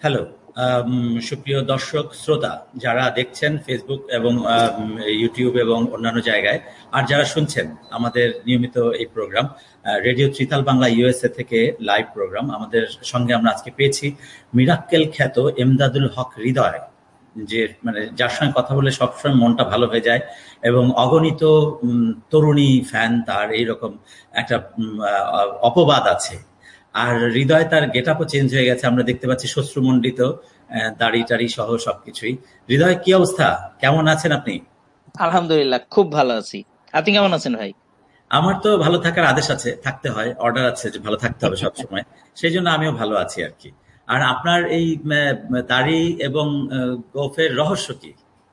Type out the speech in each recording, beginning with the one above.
Hello, সুপ্রিয় দর্শক শ্রোতা যারা দেখছেন ফেসবুক এবং ইউটিউব এবং অন্যান্য জায়গায়, আর যারা শুনছেন আমাদের নিয়মিত এই programme radio tritaal Bangla USA থেকে লাইভ প্রোগ্রাম, আমাদের সঙ্গে আমরা আজকে পেয়েছি মিরাক্কেল খ্যাত এমদাদুল হক হৃদয়, যে যার সঙ্গে কথা বলে সবসময় মনটা ভালো হয়ে যায় এবং অগণিত তরুণী ফ্যান তার এইরকম একটা অপবাদ আছে। আর হৃদয় তার গেট আপও চেঞ্জ হয়ে গেছে, আমরা দেখতে পাচ্ছি শ্বশ্রুমণ্ডিত দাড়ি টাড়ি সহ সবকিছুই। হৃদয়, কি অবস্থা, কেমন আছেন আপনি? আলহামদুলিল্লাহ, খুব ভালো আছি। আপনি কেমন আছেন ভাই? আমার তো ভালো থাকার আদেশ আছে, থাকতে হয়, অর্ডার আছে যে ভালো থাকতে হবে সবসময়, সেই জন্য আমিও ভালো আছি আর কি। আর আপনার এই দাড়ি এবং গোফের রহস্য কি?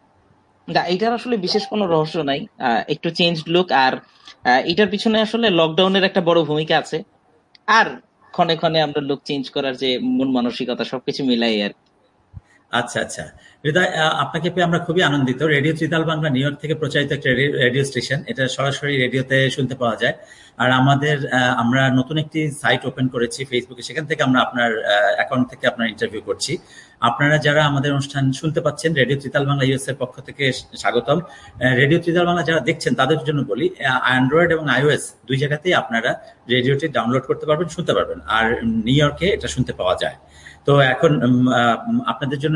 না, এটার আসলে বিশেষ কোনো রহস্য নাই, একটু চেঞ্জ লুক। আর এটার পিছনে আসলে লকডাউনের একটা বড় ভূমিকা আছে। আর ক্ষণে ক্ষণে আমরা লুক চেঞ্জ করার যে মন মানসিকতা সবকিছু মিলাই আর কি। আচ্ছা আচ্ছা হৃদয়, আপনাকে পেয়ে আমরা খুবই আনন্দিত। Radio tritaal Bangla new York থেকে প্রচারিত একটা রেডিও স্টেশন, এটা সরাসরি রেডিওতে শুনতে পাওয়া যায়। আর আমরা নতুন একটি সাইট ওপেন করেছি ফেসবুকে, সেখান থেকে আমরা আপনার অ্যাকাউন্ট থেকে আপনার ইন্টারভিউ করছি। আপনারা যারা আমাদের অনুষ্ঠান শুনতে পাচ্ছেন, রেডিও ত্রিতাল বাংলা ইউএস এর পক্ষ থেকে স্বাগতম। রেডিও ত্রিতাল বাংলা যারা দেখছেন তাদের জন্য বলি, অ্যান্ড্রয়েড এবং আইওএস দুই জায়গাতেই আপনারা রেডিওটি ডাউনলোড করতে পারবেন, শুনতে পারবেন। আর নিউ ইয়র্কে এটা শুনতে পাওয়া যায়। তো এখন আপনাদের জন্য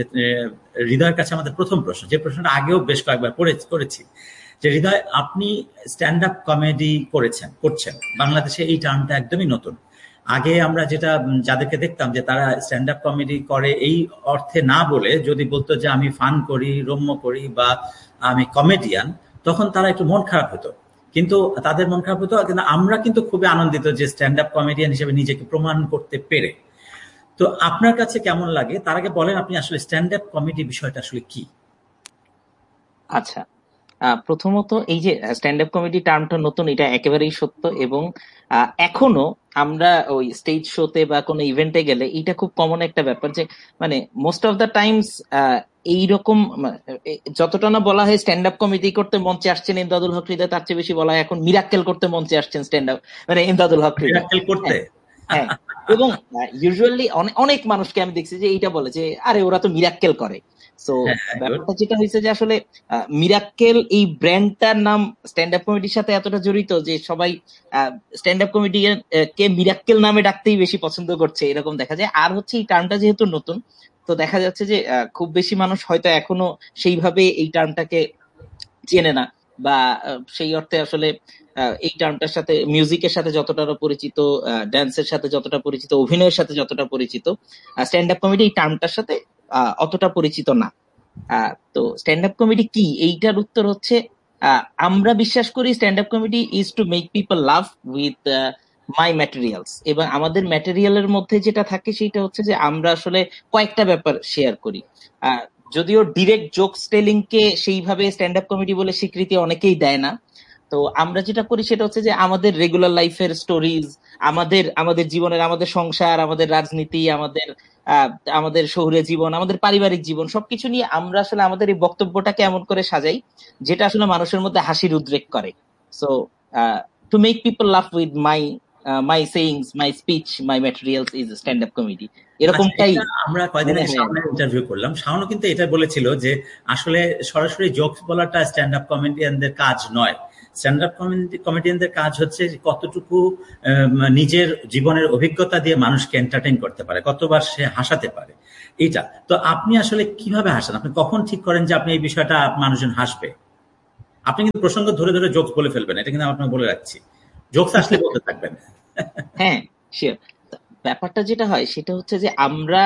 হৃদয়ের কাছে আমাদের প্রথম প্রশ্ন, যে প্রশ্নটা আগেও বেশ কয়েকবার করেছি, যে হৃদয়, আপনি স্ট্যান্ড আপ কমেডি করছেন বাংলাদেশে, এই টার্মটা একদমই নতুন। আগে আমরা যাদেরকে দেখতাম যে তারা স্ট্যান্ড আপ কমেডি করে এই অর্থে না বলে যদি বলতো যে আমি ফান করি, রম্য করি বা আমি কমেডিয়ান, তখন তারা একটু মন খারাপ হতো। কিন্তু তাদের মন খারাপ হতো, কিন্তু আমরা কিন্তু খুবই আনন্দিত যে স্ট্যান্ড আপ কমেডিয়ান হিসেবে নিজেকে প্রমাণ করতে পেরে। তো আপনার কাছে কেমন লাগে, তার আগে বলেন আপনি আসলে স্ট্যান্ড আপ কমেডি বিষয়টা আসলে কি? আচ্ছা, প্রথমত এই যে স্ট্যান্ড আপ কমেডি টার্মটা নতুন, এটা একেবারেই সত্য। এবং এখনো আমরা ওই স্টেজ শোতে বা কোনো ইভেন্টে গেলে এটা খুব কমন একটা ব্যাপার যে মোস্ট অফ দ্য টাইমস এইরকম যতটা না বলা হয় স্ট্যান্ড আপ কমেডি করতে মঞ্চে আসছেন এমদাদুল হক হৃদয়, তার চেয়ে বেশি বলা হয় এখন মিরাক্কেল করতে মঞ্চে আসছেন স্ট্যান্ড আপ এমদাদুল হক হৃদয় করতে। হ্যাঁ, এবং ইউজুয়ালি অনেক মানুষকে আমি দেখছি যে এইটা বলে যে আরে ওরা তো মিরাক্কেল করে। সো ব্যাপারটা যেটা হয়েছে যে আসলে মিরাক্কেল এই ব্র্যান্ডটার নাম স্ট্যান্ড আপ কমেডির সাথে এতটা জড়িত যে সবাই স্ট্যান্ড আপ কমেডি কে মিরাক্কেল নামে ডাকতেই বেশি পছন্দ করছে, এরকম দেখা যায়। আর হচ্ছে এই টার্মটা যেহেতু নতুন, তো দেখা যাচ্ছে যে খুব বেশি মানুষ হয়তো এখনো সেইভাবে এই টার্মটাকে চেনে না, বা সেই অর্থে আসলে এই টার্মটার সাথে মিউজিকের সাথে যতটা পরিচিত, ড্যান্সের সাথে যতটা পরিচিত, অভিনয়ের সাথে যতটা পরিচিত, স্ট্যান্ড আপ কমেডি এই টার্মটার সাথে অতটা পরিচিত না। তো স্ট্যান্ড আপ কমেডি কি, এইটার উত্তর হচ্ছে আমরা বিশ্বাস করি stand up comedy is to make people love with my materials. এবং আমাদের ম্যাটেরিয়ালের মধ্যে যেটা থাকে সেটা হচ্ছে যে আমরা আসলে কয়েকটা ব্যাপার শেয়ার করি। যদিও ডিরেক্ট জোকস টেলিং কে সেইভাবে স্ট্যান্ড আপ কমেডি বলে স্বীকৃতি অনেকেই দেয় না, তো আমরা যেটা করি সেটা হচ্ছে যে আমাদের রেগুলার লাইফের স্টোরিজ, আমাদের জীবনের, আমাদের সংসার, আমাদের রাজনীতি, আমাদের শহুরে জীবন, আমাদের পারিবারিক জীবন, সবকিছু নিয়ে আমরা আসলে আমাদের এই বক্তব্যটাকে এমন করে সাজাই যেটা আসলে মানুষের মধ্যে হাসির উদ্রেক করে। So to make people love with my sayings, my speech, my materials is stand up comedy, এরকমটাই। আমরা কয়েকদিন আগে শাওনের ইন্টারভিউ করলাম, শাওনও কিন্তু এটা বলেছিল যে আসলে সরাসরি জোকস বলাটা স্ট্যান্ড আপ কমেডিয়ানদের কাজ নয়। স্ট্যান্ড আপ কমেডিয়ানদের কাজ হচ্ছে কতটুকু নিজের জীবনের অভিজ্ঞতা দিয়ে মানুষকে এন্টারটেইন করতে পারে, কতবার সে হাসাতে পারে, এটা। তো আপনি আসলে কিভাবে হাসান, আপনি কখন ঠিক করেন যে আপনি এই বিষয়টা মানুষজন হাসবে? আপনি কিন্তু প্রসঙ্গ ধরে ধরে জোকস বলে ফেলবেন, এটা কিন্তু আপনাকে বলে রাখছি, জোকস আসলে বলতে থাকবেন। হ্যাঁ, শিওর। ব্যাপারটা যেটা হয় সেটা হচ্ছে যে আমরা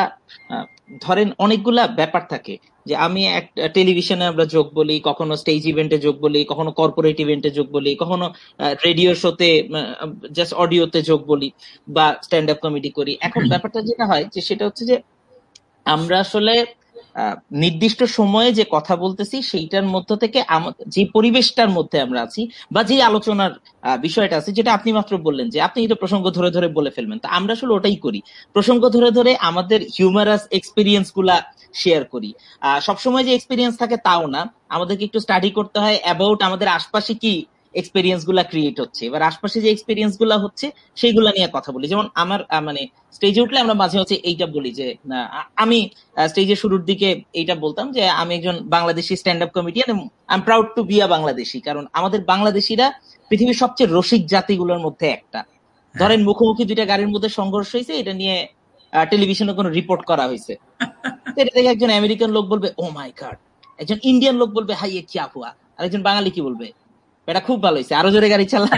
ধরেন অনেকগুলা ব্যাপার থাকে, যে আমি একটা টেলিভিশনে আমরা যোগ বলি, কখনো স্টেজ ইভেন্টে যোগ বলি, কখনো কর্পোরেট ইভেন্টে যোগ বলি, কখনো রেডিও শোতে জাস্ট অডিওতে যোগ বলি, বা স্ট্যান্ড আপ কমেডি করি। এখন ব্যাপারটা যেটা হয় যে সেটা হচ্ছে যে আমরা আসলে নির্দিষ্ট সময়ে যে কথা বলতেছি সেইটার মধ্য থেকে যে পরিবেশটার মধ্যে আমরা আছি বা যে আলোচনার বিষয়টা আছে, যেটা আপনি মাত্র বললেন যে আপনি এটা প্রসঙ্গ ধরে ধরে বলে ফেলবেন, তা আমরা আসলে ওটাই করি, প্রসঙ্গ ধরে ধরে আমাদের হিউমারাস এক্সপিরিয়েন্স গুলা শেয়ার করি। সবসময় যে এক্সপিরিয়েন্স থাকে তাও না, আমাদেরকে একটু স্টাডি করতে হয় অ্যাবাউট আমাদের আশপাশে কি এক্সপেরিয়েন্স গুলা ক্রিয়েট হচ্ছে। এবার আশপাশে যে এক্সপেরিয়েন্স গুলা হচ্ছে সেইগুলা নিয়ে কথা বলি। যেমন আমার মানে স্টেজে উঠলে আমরা মাঝে মাঝে এইটা বলি যে আমি স্টেজের শুরুর দিকে এইটা বলতাম যে আমি একজন Bangladeshi stand up comedian, I am proud to be a Bangladeshi. কারণ আমাদের বাংলাদেশিরা পৃথিবীর সবচেয়ে রসিক জাতিগুলোর মধ্যে একটা। ধরেন মুখোমুখি দুইটা গাড়ির মধ্যে সংঘর্ষ হয়েছে, এটা নিয়ে টেলিভিশনে কোনো রিপোর্ট করা হয়েছে, এটা দেখে একজন আমেরিকান লোক বলবে ও মাই গড, একজন ইন্ডিয়ান লোক বলবে হাই এ কিয়া হুয়া, আর একজন বাঙালি কি বলবে, এটা খুব ভালো হয়েছে, আরো জোরে গাড়ি চালা।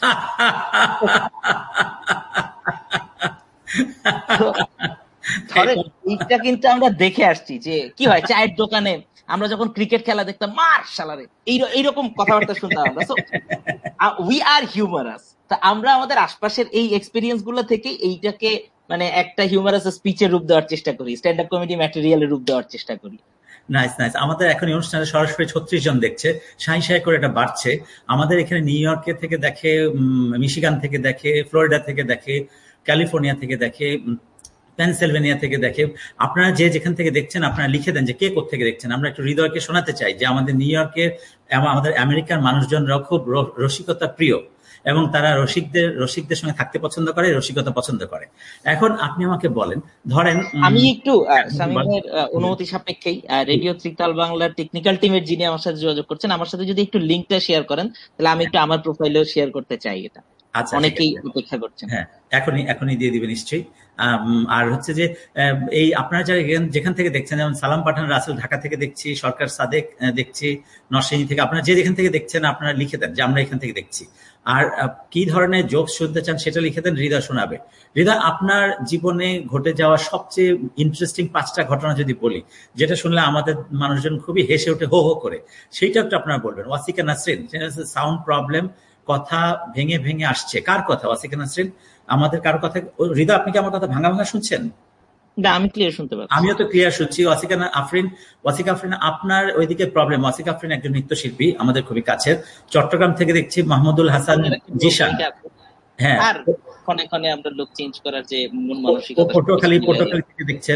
এইটা কিন্তু আমরা দেখে আসছি যে কি হয় চায়ের দোকানে আমরা যখন ক্রিকেট খেলা দেখতাম, মার শালারে, এইরকম কথাবার্তা শুনতাম আমরা। So we are humorous. তা আমরা আমাদের আশপাশের এই এক্সপেরিয়েন্স গুলো থেকে এইটাকে মানে একটা হিউমারাস স্পিচের রূপ দেওয়ার চেষ্টা করি, স্ট্যান্ড আপ কমেডি ম্যাটেরিয়ালের রূপ দেওয়ার চেষ্টা করি। Nice nice. আমাদের এখন এই অনুষ্ঠানে সরাসরি 36 জন দেখছে, সাঁই সাঁই করে এটা বাড়ছে। আমাদের এখানে নিউ ইয়র্কে থেকে দেখে, মিশিগান থেকে দেখে, ফ্লোরিডা থেকে দেখে, ক্যালিফোর্নিয়া থেকে দেখে, পেনসিলভেনিয়া থেকে দেখে। আপনারা যে যেখান থেকে দেখছেন আপনারা লিখে দেন যে কে কোত্থেকে দেখছেন। আমরা একটু হৃদয়কে শোনাতে চাই যে আমাদের নিউ ইয়র্কের আমাদের আমেরিকার মানুষজনরাও খুব রসিকতা প্রিয় এবং তারা রসিকদের সঙ্গে থাকতে পছন্দ করে, রসিকতা পছন্দ করে। এখন আপনি আমাকে বলেন, ধরেন আমি একটু সামিমের অনুমতি সাপেক্ষেই রেডিও ত্রিতাল বাংলার টেকনিক্যাল টিমের যিনি আমার সাথে যোগাযোগ করছেন, আমার সাথে যদি একটু লিঙ্কটা শেয়ার করেন তাহলে আমি একটু আমার প্রোফাইলেও শেয়ার করতে চাই। এটা অনেকেই অপেক্ষা করছেন। হ্যাঁ, এখনই দিয়ে দিবে নিশ্চয়ই। আর হচ্ছে যে এই আপনারা যারা যেখান থেকে দেখছেন, যেমন সালাম পাঠান রাসেল ঢাকা থেকে দেখছি, সরকার সাদেক দেখছি নরসিংদী থেকে, আপনারা যে যেখান থেকে দেখছেন আপনারা লিখে দেন যে আমরা এখান থেকে দেখছি। আর কি ধরনের জোকস শুনতে চান সেটা লিখে দেন, হৃদয় শোনাবে। হৃদয়, আপনার জীবনে ঘটে যাওয়া সবচেয়ে ইন্টারেস্টিং 5টা ঘটনা যদি বলি, যেটা শুনলে আমাদের মানুষজন খুবই হেসে ওঠে হো হো করে, সেইটা একটু আপনারা বলবেন। ওয়াসিকা নাসরিন, সাউন্ড প্রবলেম, কথা ভেঙে ভেঙে আসছে। কার কথা? ওয়াসিকা নাসরিন আমাদের কার কথা? হৃদয়, আপনি কি আমার কথা ভাঙা ভাঙা শুনছেন? না, আমি ক্লিয়ার শুনতে পাচ্ছি। আমিও তো ক্লিয়ার শুনছি। ওয়াসিকা আফরিন, আপনার ওইদিকে প্রবলেম। ওয়াসিকা আফরিন একজন নৃত্যশিল্পী আমাদের খুবই কাছের, চট্টগ্রাম থেকে দেখছি। মাহমুদুল হাসান জিশান, হ্যাঁ, আর ক্ষণে ক্ষণে আমরা লোক চেঞ্জ করার যে মন মানসিকতা, পটুয়াখালী থেকে দেখছেন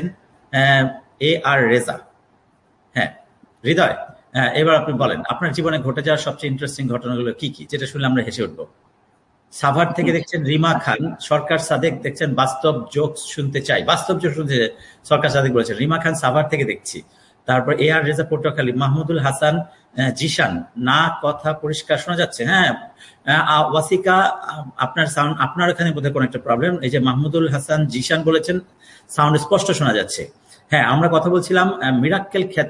এ আর রেজা। হ্যাঁ হৃদয়, এবার আপনি বলেন আপনার জীবনে ঘটে যাওয়া সবচেয়ে ইন্টারেস্টিং ঘটনাগুলো কি কি, যেটা শুনলে আমরা হেসে উঠবো। সাভার থেকে দেখছেন রিমা খান, সরকার সাদেক দেখছেন বাস্তব জোকস শুনতে চাই, বাস্তব জোক শুনতে সরকার সাদেক বলেছেন। রিমা খান সাভার থেকে দেখছি। তারপর এ আর রেজা পটুয়াখালী, মাহমুদুল হাসান জিশান, না কথা পরিষ্কার শোনা যাচ্ছে। হ্যাঁ ওয়াসিকা, আপনার সাউন্ড, আপনার এখানে বোধহয় কোনো একটা প্রবলেম। এই যে মাহমুদুল হাসান জিশান বলেছেন সাউন্ড স্পষ্ট শোনা যাচ্ছে। হ্যাঁ, আমরা কথা বলছিলাম মিরাক্কেল খ্যাত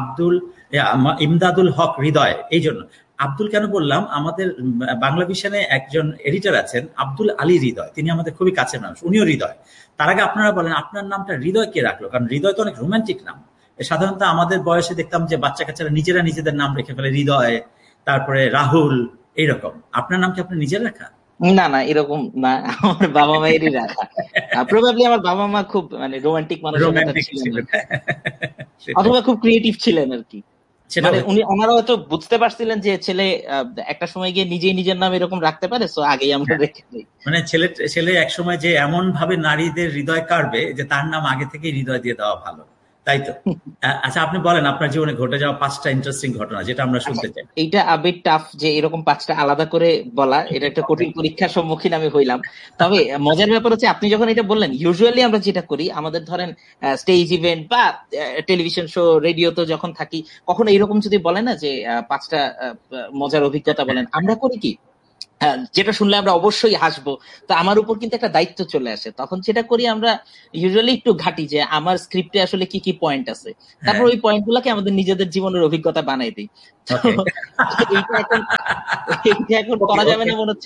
ইমদাদুল হক হৃদয়। এই জন্য আব্দুল কেন বললাম, আমাদের বাংলা ভিশনে একজন এডিটর আছেন আব্দুল আলী হৃদয়, তিনি আমাদের খুবই কাছের মানুষ, উনিও হৃদয়। তার আগে আপনারা বলেন আপনার নামটা হৃদয় কে রাখলো? কারণ হৃদয় তো অনেক রোমান্টিক নাম। সাধারণত আমাদের বয়সে দেখতাম যে বাচ্চা কাচ্চারা নিজেরা নিজেদের নাম রেখে ফেলে, হৃদয়, তারপরে রাহুল, এইরকম। আপনার নাম কি আপনি নিজের রাখা? না না, এরকম না, আমার বাবা মায়েরই রাখা। প্রবাবলি আমার বাবা মা খুব মানে রোমান্টিক মানসিকতা ছিলেন, অথবা খুব ক্রিয়েটিভ ছিলেন আর কি। মানে ওনারা হয়তো বুঝতে পারছিলেন যে ছেলে একটা সময় গিয়ে নিজেই নিজের নাম এরকম রাখতে পারে, সো আগেই আমরা রেখে দিই। মানে ছেলে এক সময় যে এমন ভাবে নারীদের হৃদয় কাড়বে যে তার নাম আগে থেকে হৃদয় দিয়ে দেওয়া ভালো, তাই তো? আচ্ছা, আপনি বলেন আপনার জীবনে ঘটে যাওয়া 5টা ইন্টারেস্টিং ঘটনা, যেটা আমরা শুনতে চাই। এইটা আবেগ টাফ যে এরকম 5টা আলাদা করে বলা, এটা একটা কঠিন পরীক্ষার সম্মুখীন আমি হইলাম। তবে মজার ব্যাপার হচ্ছে আপনি যখন এটা বললেন, ইউজুয়ালি আমরা যেটা করি, আমাদের ধরেন স্টেজ ইভেন্ট বা টেলিভিশন শো, রেডিওতে যখন থাকি, কখনো এরকম যদি বলে না যে 5টা মজার অভিজ্ঞতা বলেন, আমরা করি কি যেটা শুনলে আমরা অবশ্যই হাসবো, তো আমার উপর কিন্তু একটা দায়িত্ব চলে আসে। তখন যেটা করি আমরা ইউজুয়ালি একটু ঘাটি যে আমার স্ক্রিপ্টে আসলে কি কি পয়েন্ট আছে, তারপর ওই পয়েন্ট গুলাকে আমাদের নিজেদের জীবনের অভিজ্ঞতা বানাই দিই। এইটা এখন করা যাবে না মনে হচ্ছে।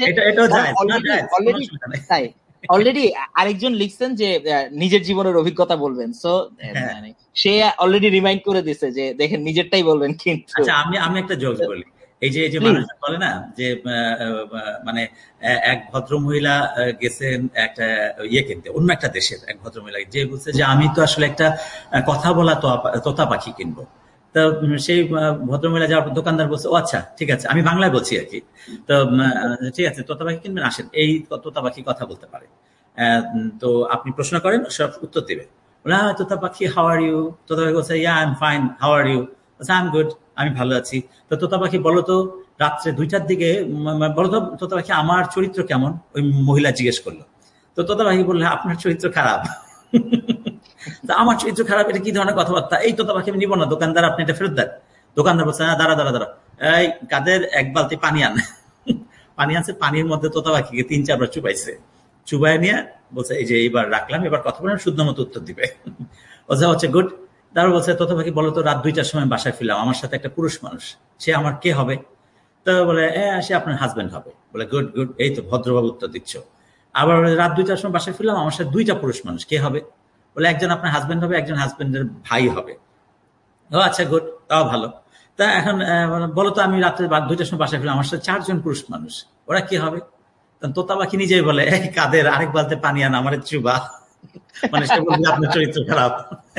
অলরেডি আরেকজন লিখছেন যে নিজের জীবনের অভিজ্ঞতা বলবেন, সো সে অলরেডি রিমাইন্ড করে দিছে যে দেখেন নিজেরটাই বলবেন। কিন্তু আমি একটা জোক বলি। এই যে মানুষ বলে না যে মানে এক ভদ্র মহিলা গেছেন একটা কিনতে, অন্য একটা দেশের এক ভদ্র মহিলা, যে বলছে যে আমি তো আসলে একটা কথা বলা তোতা পাখি কিনবো। তো সেই ভদ্রমহিলা যাওয়ার দোকানদার বলছে, ও আচ্ছা ঠিক আছে, আমি বাংলায় বলছি আর কি, তো ঠিক আছে তোতা পাখি কিনবেন, আসেন, এই তোতা পাখি কথা বলতে পারে, তো আপনি প্রশ্ন করেন, সব উত্তর দেবে। তোতা পাখি, হাউ আর ইউ? তোতা পাখি বলছে, yeah I am fine, how are you? I am good, আমি ভালো আছি। তো তোতা পাখি বলো তো রাত্রে 2টার দিকে বলতো তোতা পাখি আমার চরিত্র কেমন, ওই মহিলা জিজ্ঞেস করলো। তো তোতা পাখি বললে আপনার চরিত্র খারাপ। আমার চরিত্র খারাপ, এটা কি ধরনের কথাবার্তা? এই তোতা পাখি আমি নিব না, দোকানদার আপনি এটা ফেরত দেন। দোকানদার বলছে দাঁড়া দাঁড়া দাঁড়া, এই কাদের এক বালতি পানি আন। পানি আনছে, পানির মধ্যে তোতা পাখিকে 3-4 বার চুপাইছে, চুবাই নিয়ে বলছে এই যে এইবার রাখলাম, এবার কথা বলেন, শুদ্ধ মতো উত্তর দিবে। ওঝা হচ্ছে গুড। তারপর বলছে তোতা পাখি বলো তো, রাত 2টার সময় বাসায় ফিরলাম, আমার সাথে একটা পুরুষ মানুষ, সে আমার কে হবে? তো বলে সে আপনার হাজবেন্ড হবে। বলে গুড গুড, এই তো ভদ্রভাবে উত্তর দিচ্ছ। আবার রাত 2টার সময় বাসায় ফিরলাম, আমার সাথে 2টা পুরুষ মানুষ, কে হবে? বলে একজন আপনার হাজবেন্ড হবে, একজন হাজবেন্ডের ভাই হবে। ও আচ্ছা গুড, তাও ভালো। তা এখন বলো তো, আমি রাত্রে 2টার সময় বাসায় ফিরলাম, আমার সাথে 4 জন পুরুষ মানুষ, ওরা কি হবে? তোতা পাখি নিজেই বলে এই কাদের আরেক বালতে পানি আন, আমার চুবা। মানে সে বলবে আপনার চরিত্র খারাপ।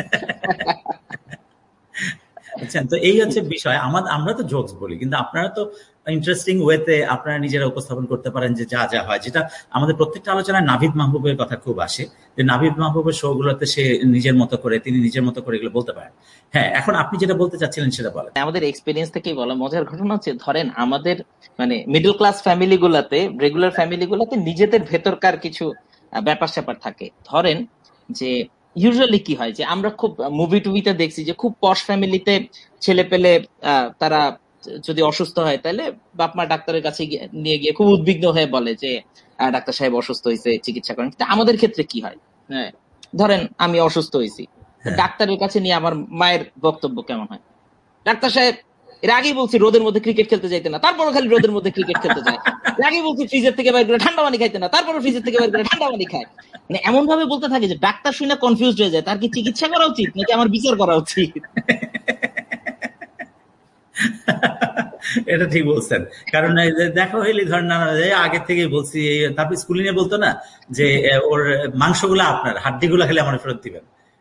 বুঝছেন? তো এই হচ্ছে বিষয়। আমরা তো জোকস বলি, কিন্তু আপনারা তো ইন্টারেস্টিং ওয়েতে আপনারা নিজেরা উপস্থাপন করতে পারেন যে যা যা হয়, যেটা আমাদের প্রত্যেকটা আলোচনায় নাভিদ মাহবুবের কথা খুব আসে, যে নাভিদ মাহবুবের শো গুলোতে সে নিজের মতো করে, তিনি নিজের মতো করে এগুলো বলতে পারেন। হ্যাঁ, এখন আপনি যেটা বলতে চাচ্ছিলেন সেটা বলেন। আমাদের এক্সপিরিয়েন্স থেকেই বলা মজার ঘটনা হচ্ছে, ধরেন আমাদের মানে মিডল ক্লাস ফ্যামিলি গুলাতে, রেগুলার ফ্যামিলি গুলাতে নিজেদের ভেতরকার কিছু ব্যাপার স্যাপার থাকে। ধরেন যে ইউজুয়ালি কি হয় যে আমরা খুব মুভি টুভিতে দেখছি যে খুব পশ ফ্যামিলিতে ছেলে পেলে তারা যদি অসুস্থ হয় তাহলে বাপ মা ডাক্তারের কাছে নিয়ে গিয়ে খুব উদ্বিগ্ন হয়ে বলে যে ডাক্তার সাহেব অসুস্থ হয়েছে, চিকিৎসা করেন। কিন্তু আমাদের ক্ষেত্রে কি হয়, হ্যাঁ ধরেন আমি অসুস্থ হয়েছি, ডাক্তারের কাছে নিয়ে আমার মায়ের বক্তব্য কেমন হয়, ডাক্তার সাহেব এর আগেই বলছি রোদের মধ্যে ক্রিকেট খেলতে যাইতে না, তারপরও খালি রোদের মধ্যে ক্রিকেট খেলতে যায়। এর আগেই বলছি ফ্রিজের থেকে বাইর করে ঠান্ডা পানি খাইতে না, তারপরও ফ্রিজের থেকে বাইর করে ঠান্ডা পানি খায়। মানে এমন ভাবে বলতে থাকে যে ডাক্তার শুনে কনফিউজড হয়ে যায়, তার কি চিকিৎসা করা উচিত নাকি আমার বিচার করা উচিত। এটা ঠিক বলছেন। কারণ দেখা হইলে ধরেন আগে থেকে বলছি, তারপর স্কুলে নিয়ে বলতো না যে ওর মাংসগুলা আপনার, হাড্ডিগুলা খেলে আমার ফেরত দিবেন।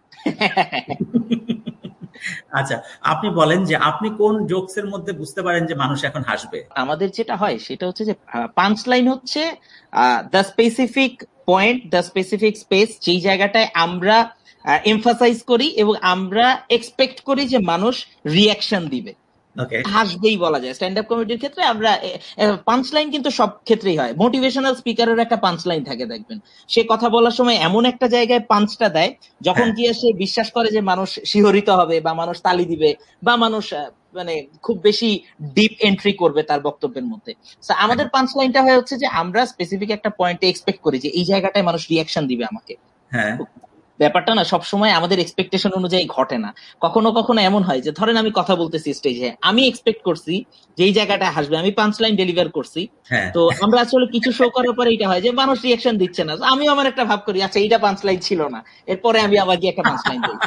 আচ্ছা, আপনি বলেন যে আপনি কোন জোকস এর মধ্যে বুঝতে পারেন যে মানুষ এখন হাসবে? আমাদের যেটা হয় সেটা হচ্ছে যে পাঞ্চ লাইন হচ্ছে the specific point, the specific space, যেই জায়গাটায় আমরা এমফাসাইজ করি এবং আমরা এক্সপেক্ট করি যে মানুষ রিয়াকশন দিবে, হাসবেই বলা যায়। স্ট্যান্ড আপ কমেডির ক্ষেত্রে আমরা পাঞ্চ লাইন কিন্তু সব ক্ষেত্রেই হয়। মোটিভেশনাল স্পিকারের একটা পাঞ্চ লাইন থাকে, দেখবেন সে কথা বলার সময় এমন একটা জায়গায় পাঞ্চটা দেয় যখন গিয়ে সে বিশ্বাস করে যে মানুষ শিহরিত হবে বা মানুষ তালি দিবে বা মানুষ মানে খুব বেশি ডিপ এন্ট্রি করবে তার বক্তব্যের মধ্যে। আমাদের পাঞ্চ লাইনটা হয়ে হচ্ছে যে আমরা স্পেসিফিক একটা পয়েন্টে এক্সপেক্ট করি যে এই জায়গাটায় মানুষ রিয়াকশন দিবে আমাকে। ব্যাপারটা না সবসময় আমাদের এক্সপেকটেশন অনুযায়ী ঘটে না। কখনো কখনো এমন হয় যে ধরেন আমি কথা বলতেছি স্টেজে, আমি এক্সপেক্ট করছি যে এই জায়গাটা হাসবে, আমি পাঞ্চ লাইন ডেলিভার করছি, তো আমরা আসলে কিছু শো করার পরে এটা হয় যে মানুষ রিয়াকশন দিচ্ছে না, আমিও আমার একটা ভাব করি আচ্ছা এইটা পাঞ্চ লাইন ছিল না, এরপরে আমি আবার গিয়ে একটা পাঞ্চ লাইন দিই।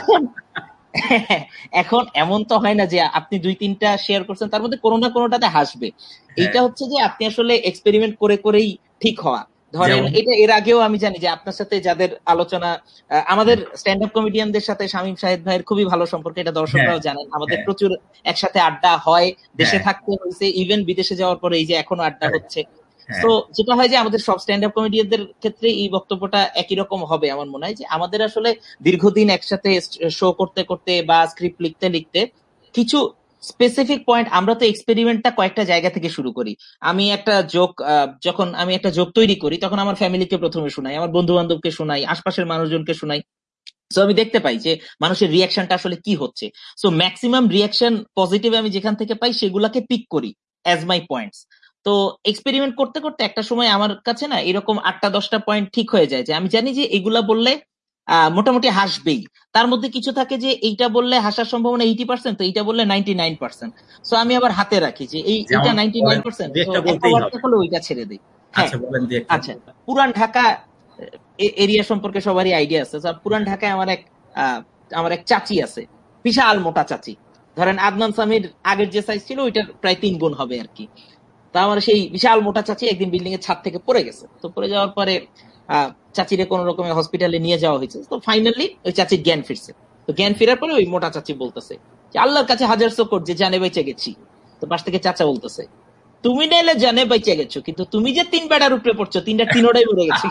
এখন এমন তো হয় না যে আপনি 2-3টা শেয়ার করছেন তার মধ্যে কোনো না কোনোটাতে হাসবে। এইটা হচ্ছে যে আপনি আসলে এক্সপেরিমেন্ট করে করেই ঠিক হওয়া। ধরেন এটা এর আগেও আমি জানি যে আপনার সাথে যাদের আলোচনা, আমাদের স্ট্যান্ড আপ কমেডিয়ানদের সাথে শামীম শাহেদ ভাইয়ের খুবই ভালো সম্পর্ক, এটা দর্শকরাও জানেন। আমাদের প্রচুর একসাথে আড্ডা হয়, দেশে থাকতে হয়েছে, ইভেন বিদেশে যাওয়ার পরে এই যে এখনো আড্ডা হচ্ছে। তো যেটা হয় যে আমাদের সব স্ট্যান্ড আপ কমেডিয়ানদের ক্ষেত্রে এই বক্তব্যটা একই রকম হবে আমার মনে হয়, যে আমাদের আসলে দীর্ঘদিন একসাথে শো করতে করতে বা স্ক্রিপ্ট লিখতে লিখতে কিছু স্পেসিফিক পয়েন্ট, আমরা তো এক্সপেরিমেন্টটা কয়েকটা জায়গা থেকে শুরু করি। আমি একটা জোক, যখন আমি একটা জোক তৈরি করি তখন আমার ফ্যামিলিকে প্রথমে শোনাই, আমার বন্ধু বান্ধবকে শোনাই, আশপাশের মানুষজনকে শোনাই। সো আমি দেখতে পাই যে মানুষের রিয়াকশনটা আসলে কি হচ্ছে। সো ম্যাক্সিমাম রিয়াকশন পজিটিভ আমি যেখান থেকে পাই সেগুলাকে পিক করি অ্যাজ মাই পয়েন্টস। তো এক্সপেরিমেন্ট করতে করতে একটা সময় আমার কাছে না এরকম 8টা-10টা পয়েন্ট ঠিক হয়ে যায় যে আমি জানি যে এগুলা বললে মোটামুটি হাসবেই। তার মধ্যে কিছু থাকে যে এইটা বললে হাসার সম্ভাবনা 80%, তো এইটা বললে 99%। সো আমি আবার হাতে রাখি যে এইটা 99%, ওইটা ছেড়ে দিই। আচ্ছা, পুরান ঢাকা এরিয়া সম্পর্কে সবারই আইডিয়া আছে। পুরান ঢাকায় আমার এক চাচি আছে, বিশাল মোটা চাচি। ধরেন আদনান সামির আগের যে সাইজ ছিল ওইটার প্রায় 3 গুণ হবে আর কি। তা আমার সেই বিশাল মোটা চাচি একদিন বিল্ডিং এর ছাদ থেকে পড়ে গেছে। তো পড়ে যাওয়ার পরে চাচিরে কোন রকমের হসপিটালে নিয়ে যাওয়া হয়েছে। তো ফাইনালি ওই চাচির জ্ঞান ফিরছে। তো জ্ঞান ফেরার পরে ওই মোটা চাচি বলতেছে যে আল্লাহর কাছে হাজার শুকর যে জানে বেঁচে গেছি। তো পাশ থেকে চাচা বলতেছে তুমি নাইলে জানে বেঁচে গেছো, কিন্তু তুমি যে 3 বেড়ার উপরে পড়ছো, 3টার 3টাই মরে গেছে।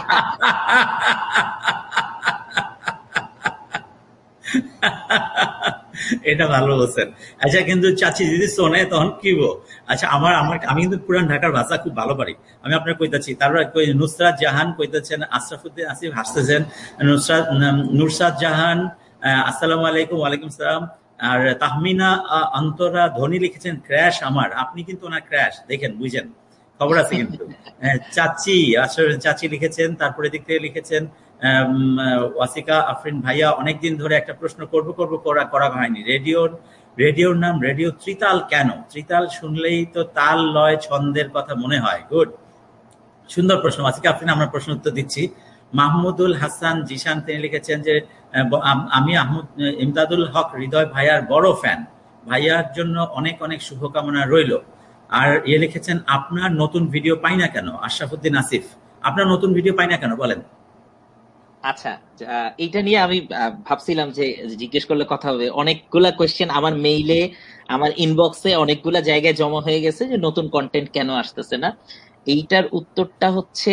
এটা ভালো বলছেন। আচ্ছা, কিন্তু চাচি যদি শোনে তখন কি বো? আচ্ছা, আমার আমার আমি কিন্তু পুরান ঢাকার ভাষা খুব ভালো পারি। আমি আপনার কইতাছি, তারপর নুসরাত জাহান কইতেছেন, আশরাফুদ্দিন আসিফ হাসতেছেন, নুরসাদ জাহান, আসসালামু আলাইকুম। ওয়ালাইকুম সালাম। আর তাহমিনা অন্তরা ধনী লিখেছেন ক্র্যাশ আমার। আপনি কিন্তু ওনার ক্র্যাশ দেখেন, বুঝেন, খবর আছে কিন্তু। চাচি আসলে চাচি লিখেছেন, তারপরে দিক থেকে লিখেছেন ওয়াসিকা আফরিন ভাইয়া, অনেকদিন ধরে একটা প্রশ্ন করব করা হয়নি। রেডিওর নাম রেডিও ত্রিতাল কেন? ত্রিতাল শুনলেই তো তাল লয় ছন্দের কথা মনে হয়। গুড, সুন্দর প্রশ্ন ওয়াসিকা আফরিন, আমরা প্রশ্ন উত্তর দিচ্ছি। মাহমুদুল হাসান জিশান তিনি লিখেছেন যে আমি ইমদাদুল হক হৃদয় ভাইয়ার বড় ফ্যান, ভাইয়ার জন্য অনেক অনেক শুভকামনা রইল। আর লিখেছেন আপনার নতুন ভিডিও পাই না কেন? আশরাফুদ্দিন আসিফ, আপনার নতুন ভিডিও পাই না কেন বলেন। আচ্ছা, এইটা নিয়ে আমি ভাবছিলাম যে জিজ্ঞেস করলে কথা হবে। অনেকগুলা কোয়েশ্চেন আমার মেইলে, আমার ইনবক্সে অনেকগুলা জায়গায় জমা হয়ে গেছে যে নতুন কন্টেন্ট কেন আসতেছে না। এইটার উত্তরটা হচ্ছে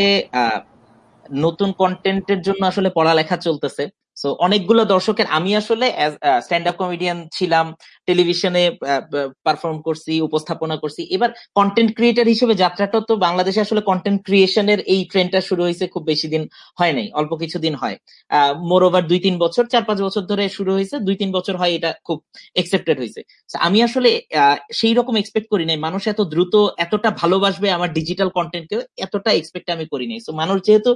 নতুন কন্টেন্টের জন্য আসলে পড়ালেখা চলতেছে। সো অনেকগুলো দর্শকের, আমি আসলে স্ট্যান্ড আপ কমেডিয়ান ছিলাম, টেলিভিশনে পারফর্ম করছি, উপস্থাপনা করছি। এবার কন্টেন্ট ক্রিয়েটার হিসেবে যাত্রাটা তো বাংলাদেশে আসলে কন্টেন্ট ক্রিয়েশনের এই ট্রেন্ডটা শুরু হয়েছে খুব বেশি দিন হয় নাই, অল্প কিছুদিন হয়। মোর ওভার 2-3 বছর, 4-5 বছর ধরে শুরু হয়েছে, 2-3 বছর হয় এটা খুব একসেপ্টেড হয়েছে। আমি আসলে সেই রকম এক্সপেক্ট করি নাই মানুষ এত দ্রুত এতটা ভালোবাসবে আমার ডিজিটাল কন্টেন্টকে, এতটা এক্সপেক্ট আমি করি নাই। সো মানুষ যেহেতু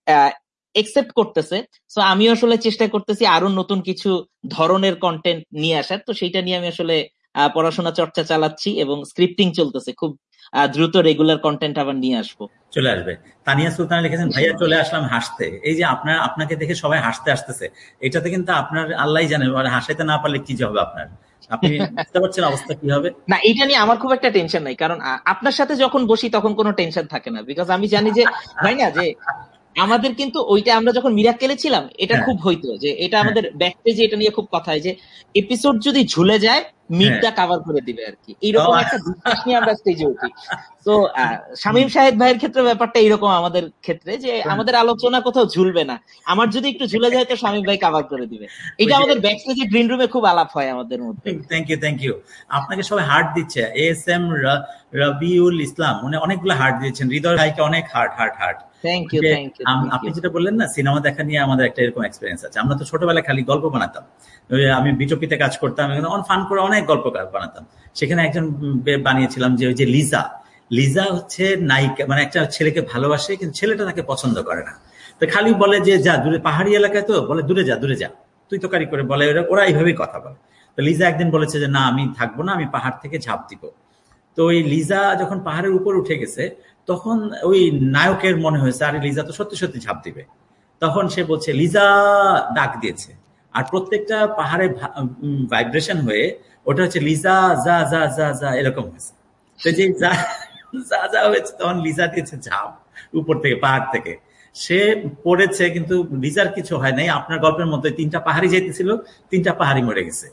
একসেপ্ট করতেছে, সো আমি আসলে চেষ্টা করতেছি আরো নতুন কিছু ধরনের কন্টেন্ট নিয়ে আসার। তো সেইটা নিয়ে আমি আসলে পড়াশোনা চর্চা চালাচ্ছি এবং স্ক্রিপ্টিং চলতেছে। খুব দ্রুত রেগুলার কন্টেন্ট আবার নিয়ে আসবো। চলে আসবে। তানিয়া সুলতানা লিখেছেন ভাইয়া চলে আসলাম হাসতে। এই যে আপনাকে দেখে সবাই হাসতে আসতেছে, এটাতে কিন্তু আপনার আল্লাহ জানে হাসাইতে না পারলে কি হবে আপনার। আপনি বুঝতে পারছেন অবস্থা কি হবে? না, এটা নিয়ে আমার খুব একটা টেনশন নাই, কারণ আপনার সাথে যখন বসি তখন কোনো টেনশন থাকে না। বিকজ আমি জানি যে হয় না যে আমাদের কিন্তু ওইটা আমরা যখন মিরাক্কেলে ছিলাম এটা খুব হইতো যে এটা আমাদের ব্যাক পেজে এটা নিয়ে খুব কথা হয় যে এপিসোড যদি ঝুলে যায় মিডটা কভার করে দিবে আর কি, এইরকম একটা বিশ্বাস নিয়ে আমরা স্টেজে উঠি। তো শামীম শাহেদ ভাইয়ের ক্ষেত্রে ব্যাপারটা এইরকম, আমাদের ক্ষেত্রে যে আমাদের আলোচনা কোথাও ঝুলবে না, আমার যদি একটু ঝুলে যায় তো শামীম ভাই কভার করে দিবে। এটা আমাদের ব্যাক পেজে গ্রিন রুমে খুব আলাপ হয় আমাদের মধ্যে। Thank you. আপনাকে সবাই হার্ট দিচ্ছে। এস.এম. রবিউল ইসলাম উনি অনেকগুলো হার্ট দিয়েছেন। হৃদয় ভাইকে অনেক হার্ট। Thank you. আপনি যেটা বললেন না, সিনেমা দেখা নিয়ে আমাদের একটা এরকম এক্সপিরিয়েন্স আছে। আমরা তো ছোটবেলায় খালি গল্প বানাতাম, আমি বিটপিতে কাজ করতাম, ফান করে অনেক গল্প বানাতাম। সেখানে একজন বানিয়েছিলাম যে ওই যে লিজা হচ্ছে নায়িকা, মানে একটা ছেলেকে ভালোবাসে কিন্তু ছেলেটা তাকে পছন্দ করে না। তো খালি বলে যে যা দূরে, পাহাড়ি এলাকায় তো বলে দূরে যা, তুই তো কারি করে বলে, ওরা এইভাবেই কথা বলে। তো লিজা একদিন বলেছে যে না আমি থাকবো না, আমি পাহাড় থেকে ঝাঁপ দিব। তো ওই লিজা যখন পাহাড়ের উপর উঠে গেছে তখন ওই নায়কের মনে হয়েছে আরে লিজা তো সত্যি সত্যি ঝাঁপ দিবে। তখন সে বলছে লিজা ডাক দিয়েছে, আর প্রত্যেকটা পাহাড়ে ভাইব্রেশন হয়ে ওটা হচ্ছে লিজা যা যা যা যা এরকম হয়েছে। তো যে যা যা যা হয়েছে তখন লিজা দিয়েছে ঝাঁপ উপর থেকে, পাহাড় থেকে। সে পড়েছে কিন্তু লিজার কিছু হয় নাই। আপনার গল্পের মধ্যে 3টা পাহাড়ি যেতেছিল, 3টা পাহাড়ি মরে গেছে।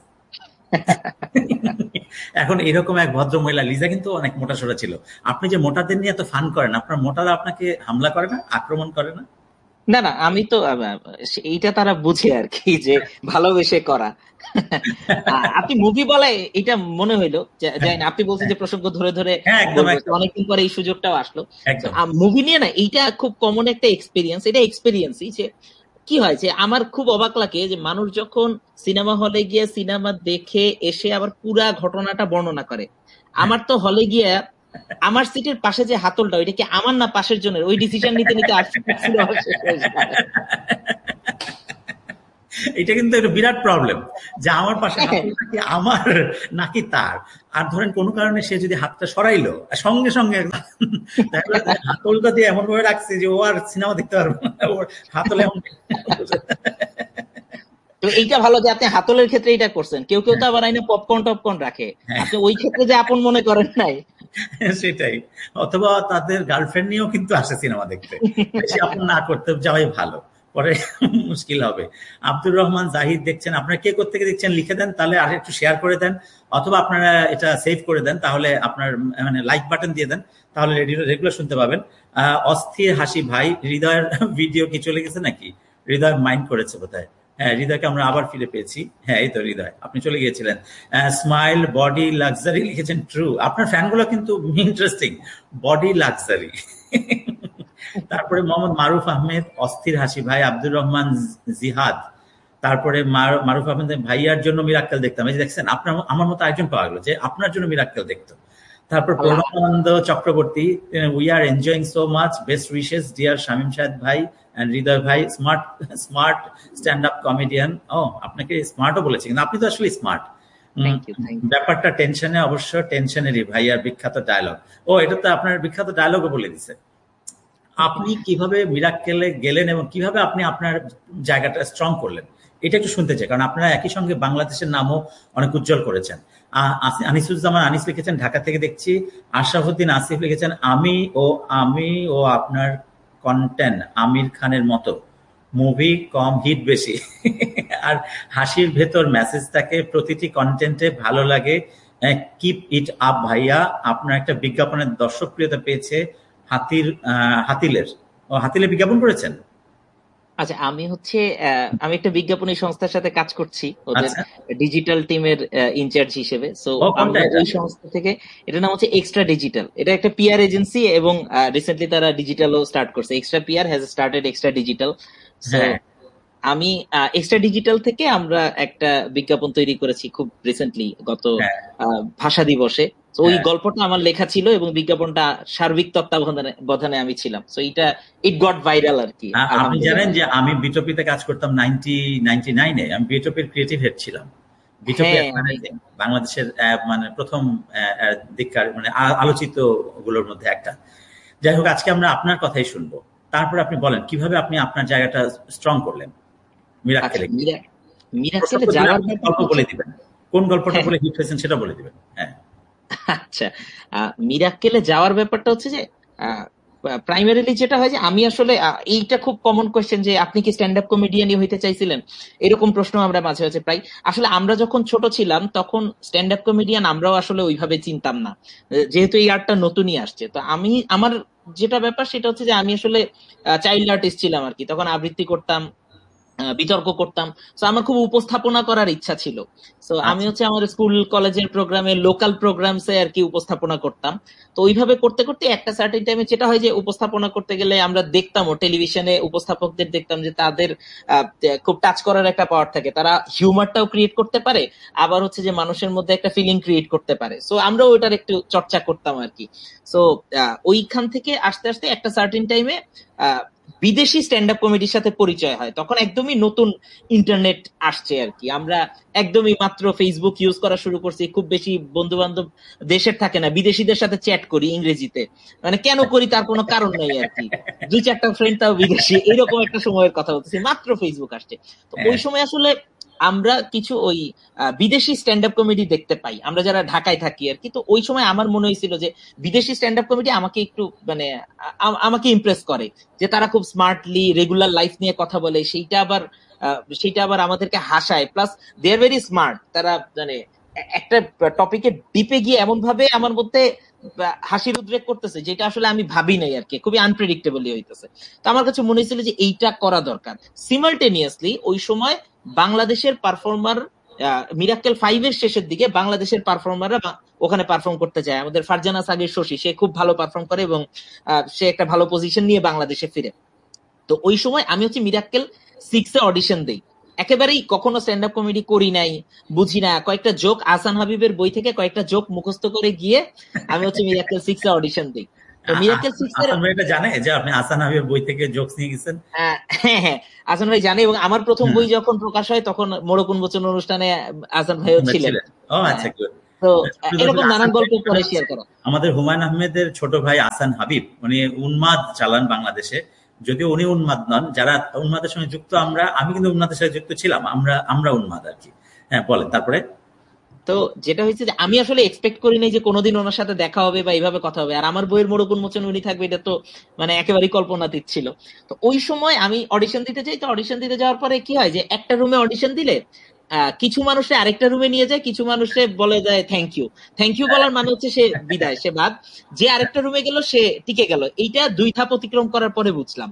এখন এরকম এক ভদ্র মহিলা, লিজা কিন্তু অনেক মোটা সোটা ছিল। আপনি যে মোটাদের নিয়ে এত ফান করেন, আপনার মোটারা আপনাকে হামলা করে না, আক্রমণ করে না? না, আমি তো এইটা তারা বুঝে আর কি যে ভালোবেসে করা। আপনি মুভি বলে এটা মনে হইলো, জানি না, আপনি বলছেন যে প্রসঙ্গ ধরে ধরে অনেকদিন পরে এই সুযোগটাও আসলো। মুভি নিয়ে না এইটা খুব কমন একটা এক্সপিরিয়েন্স। এটা এক্সপিরিয়েন্সই যে কি হয় যে আমার খুব অবাক লাগে যে মানুষ যখন সিনেমা হলে গিয়ে সিনেমা দেখে এসে আবার পুরা ঘটনাটা বর্ণনা করে। আমার তো হলে গিয়ে আমার সিটের পাশে যে হাতলটা ওইটা কি আমার না পাশের জনের, ওই ডিসিশন নিতে এটা কিন্তু একটা বিরাট প্রবলেম যে আমার পাশে নাকি আমার নাকি তার। আর ধরেন কোনো কারণে সে যদি হাতটা সরাইলো সঙ্গে সঙ্গে হাতলটা দিয়ে এমন ভাবে রাখছে যে ও আর সিনেমা দেখতে পারবে না, ওর হাতল এমন। তো এইটা ভালো যে আপনি হাতলের ক্ষেত্রে এটা করছেন। কেউ তো আবার আইনে পপকর্ন রাখে, আপনি ওই ক্ষেত্রে যে আপন মনে করেন নাই। সেটাই। অথবা তাদের গার্লফ্রেন্ড নিয়েও কিন্তু আসে সিনেমা দেখতে, বেশি আপন না করতে যাওয়াই ভালো, পরে মুশকিল হবে। আব্দুর রহমান জাহিদ দেখছেন, আপনারা কে কোত্থেকে দেখছেন লিখে দেন, তাহলে আর একটু শেয়ার করে দেন, অথবা আপনারা এটা সেভ করে দেন, তাহলে আপনার মানে লাইক বাটন দিয়ে দেন, তাহলে রেগুলার শুনতে পাবেন। অস্থির হাসি ভাই, হৃদয়ের ভিডিও কি চলে গেছে নাকি? হৃদয় মাইন্ড করেছে বোধহয়। হ্যাঁ, হৃদয়কে আমরা আবার ফিরে পেয়েছি। হ্যাঁ, এই তো হৃদয়, আপনি চলে গিয়েছিলেন। স্মাইল, বডি, লাক্সারি লিখেছেন, ট্রু। আপনার ফ্যানগুলো কিন্তু ইন্টারেস্টিং, বডি লাক্সারি। তারপরে মোহাম্মদ মারুফ আহমেদ, অস্থির হাসি ভাই। আব্দুর রহমান জিহাদ, তারপরে মারুফ আহমেদ, ভাইয়ার জন্য মিরাক্কেল দেখতাম। এই যে দেখছেন, আপনার আমার মতো একজন পাওয়া গেল যে আপনার জন্য মিরাক্কেল দেখতো। তারপর Pranabananda Chakraborty, we are enjoying so much, best wishes deer Shamim Shahed ভাই এন্ড হৃদয় ভাই, smart smart stand up comedian. ও, আপনাকে স্মার্টও বলেছে, কিন্তু আপনি তো আসলে স্মার্ট। ব্যাপারটা টেনশনে, অবশ্য টেনশনেরই ভাইয়ার বিখ্যাত ডায়লগ। ও, এটা তো আপনার বিখ্যাত ডায়লগও বলে দিছে। আপনি কিভাবে মিরাক্কেলে গেলেন এবং কিভাবে আপনি আপনার জায়গাটা স্ট্রং করলেন, এটা একটু শুনতে চাই, কারণ আপনারা একই সঙ্গে বাংলাদেশের নামও অনেক উজ্জ্বল করেছেন। আনিসুজ্জামান আনিস লিখেছেন ঢাকা থেকে দেখছি। আশরাফুদ্দিন আসিফ লিখেছেন, আমি ও আপনার কন্টেন্ট আমির খানের মতো, মুভি কম, হিট বেশি। আর হাসির ভেতর মেসেজ থাকে, প্রতিটি কন্টেন্টে ভালো লাগে। কিপ ইট আপ ভাইয়া। আপনার একটা বিজ্ঞাপনের দর্শকপ্রিয়তা পেয়েছে, হাতিলের বিজ্ঞাপন করেছেন? আচ্ছা, আমি একটা বিজ্ঞাপনী সংস্থার সাথে কাজ করছি, ওদের ডিজিটাল টিমের ইনচার্জ হিসেবে। সো আমরা ওই সংস্থা থেকে, এটার নাম হচ্ছে এক্সট্রা ডিজিটাল। এটা একটা পিআর এজেন্সি এবং রিসেন্টলি তারা ডিজিটালও স্টার্ট করছে। Extra PR has started extra digital. আমি এক্সট্রা ডিজিটাল থেকে আমরা একটা বিজ্ঞাপন তৈরি করেছি খুব রিসেন্টলি, গত ভাষা দিবসে। ওই গল্পটা আমার লেখা ছিল এবং বিজ্ঞাপনটা সার্বিক তত্ত্বাবধানে আমি ছিলাম। সো ইট গট ভাইরাল আর কি। আপনি জানেন যে আমি বিটপিতে কাজ করতাম 1999-এ। আমি বিটপির ক্রিয়েটিভ হেড ছিলাম। বিটপি বাংলাদেশের মানে প্রথম দিককার মানে আলোচিত গুলোর মধ্যে একটা। যাই হোক, আজকে আমরা আপনার কথাই শুনবো। তারপর আপনি বলেন কিভাবে আপনি আপনার জায়গাটা স্ট্রং করলেন মিরাক্কেলে। মিরাক্কেলে যাওয়ার গল্প বলে দিবেন, কোন গল্পটা বলে হিট হয়েছেন সেটা বলে দিবেন। হ্যাঁ, আচ্ছা, মিরাক্কেলে যাওয়ার ব্যাপারটা হচ্ছে যে প্রাইমারিলি যেটা হয় যে আমি আসলে, এইটা খুব কমন কোয়েশ্চেন যে আপনি কি স্ট্যান্ড আপ কমেডিয়ানই হইতে চাইছিলেন, এরকম প্রশ্ন আমরা মাঝে মাঝে প্রায়। আসলে আমরা যখন ছোট ছিলাম তখন স্ট্যান্ড আপ কমেডিয়ান আমরাও আসলে ওইভাবে চিনতাম না, যেহেতু এই আর্টটা নতুনই আসছে। তো আমার যেটা ব্যাপার সেটা হচ্ছে যে আমি আসলে চাইল্ড আর্টিস্ট ছিলাম আর কি। তখন আবৃত্তি করতাম, বিতর্ক করতাম। তো আমার খুব উপস্থাপনা করার ইচ্ছা ছিল। তো আমি আমার স্কুল কলেজের প্রোগ্রামে, লোকাল প্রোগ্রামসে আর কি উপস্থাপনা করতাম। তো ওইভাবে করতে করতে একটা সার্টেন টাইমে যেটা হয় যে উপস্থাপনা করতে গেলে আমরা দেখতাম, ও টেলিভিশনে উপস্থাপকদের দেখতাম যে তাদের খুব টাচ করার একটা পাওয়ার থাকে। তারা হিউমারটাও ক্রিয়েট করতে পারে, আবার হচ্ছে যে মানুষের মধ্যে একটা ফিলিং ক্রিয়েট করতে পারে। সো আমরাও ওইটার একটু চর্চা করতাম আর কি। সো ওইখান থেকে আস্তে আস্তে একটা সার্টেন টাইমে বিদেশি স্ট্যান্ড আপ কমেডির সাথে পরিচয় হয়। তখন একদমই নতুন ইন্টারনেট আসছে আর কি। আমরা একদমই মাত্র ফেসবুক ইউজ করা শুরু করছি। খুব বেশি বন্ধু বান্ধব দেশের থাকে না, বিদেশিদের সাথে চ্যাট করি ইংরেজিতে। মানে কেন করি তার কোনো কারণ নেই আর কি। 2-4টা ফ্রেন্ড তাও বিদেশি, এরকম একটা সময়ের কথা বলতেছি, মাত্র ফেসবুক আসছে। তো ওই সময় আসলে আমরা কিছু ওই বিদেশি স্ট্যান্ড আপ কমেডি দেখতে পাই, আমরা যারা ঢাকায় থাকি আর কি। তো ওই সময় আমার মনে হয়েছিল যে বিদেশি স্ট্যান্ড আপ কমেডি আমাকে একটু মানে আমাকে ইমপ্রেস করে, যে তারা খুব স্মার্টলি রেগুলার লাইফ নিয়ে কথা বলে, সেইটা আবার আমাদেরকে হাসায়, plus they are very smart. তারা মানে একটা টপিকে ডিপে গিয়ে এমন ভাবে আমার মধ্যে হাসির উদ্রেক করতেছে যেটা আসলে আমি ভাবি নাই আর কি, খুবই আনপ্রেডিক্টেবলি হইতেছে। তো আমার কাছে মনে হয়েছিল যে এইটা করা দরকার। সিমালটেনিয়াসলি ওই সময় বাংলাদেশের পারফর্মার, মিরাক্কেল 5 এর শেষের দিকে বাংলাদেশের পারফর্মাররা ওখানে পারফর্ম করতে যায়। আমাদের ফারজানা সাগির শশী, সে খুব ভালো পারফর্ম করে এবং সে একটা ভালো পজিশন নিয়ে বাংলাদেশে ফিরে। তো ওই সময় আমি মিরাক্কেল 6 এ অডিশন দেই। একেবারেই কখনো স্ট্যান্ড আপ কমেডি করি নাই, বুঝি না। কয়েকটা জোক আহসান হাবিবের বই থেকে কয়েকটা জোক মুখস্থ করে গিয়ে আমি মিরাক্কেল 6 এ অডিশন দিই। তো মিরাক্কেল 6 এর এটা জানে যে আপনি আহসান হাবিবের বই থেকে জোকস নিয়ে গেছেন? হ্যাঁ, আহসান ভাই জানে। এবং আমার প্রথম বই যখন প্রকাশ হয় তখন মোড়ক উন্মোচন অনুষ্ঠানে আহসান ভাইও ছিলেন। ও আচ্ছা, তো এরকম নানান গল্প পরে শেয়ার করা। আমাদের হুমায়ুন আহমেদের ছোট ভাই আহসান হাবিব, উনি উন্মাদ চালান বাংলাদেশে। যদিও উনি উন্মাদ নন, যারা উন্মাদের সঙ্গে যুক্ত আমি কিন্তু উন্মাদের সাথে যুক্ত ছিলাম, আমরা উন্মাদ আর কি। হ্যাঁ, বলেন তারপরে। তো যেটা হয়েছে যে আমি আসলে এক্সপেক্ট করি নাই যে কোনোদিন ওনার সাথে দেখা হবে বা এইভাবে কথা হবে। আর আমার বইয়ের মোড়ক উন্মোচন উনি থাকবে, এটা তো মানে একেবারেই কল্পনাতীত ছিল। তো ওই সময় আমি অডিশন দিতে যাই। তো অডিশন দিতে যাওয়ার পরে কি হয় যে একটা রুমে অডিশন দিলে কিছু মানুষে আরেকটা রুমে নিয়ে যায়, কিছু মানুষে বলে যায় থ্যাংক ইউ বলার মানে হচ্ছে সে বিদায়, সে বাদ। যে আরেকটা রুমে গেল সে টিকে গেল। এইটা 2 ধাপ অতিক্রম করার পরে বুঝলাম।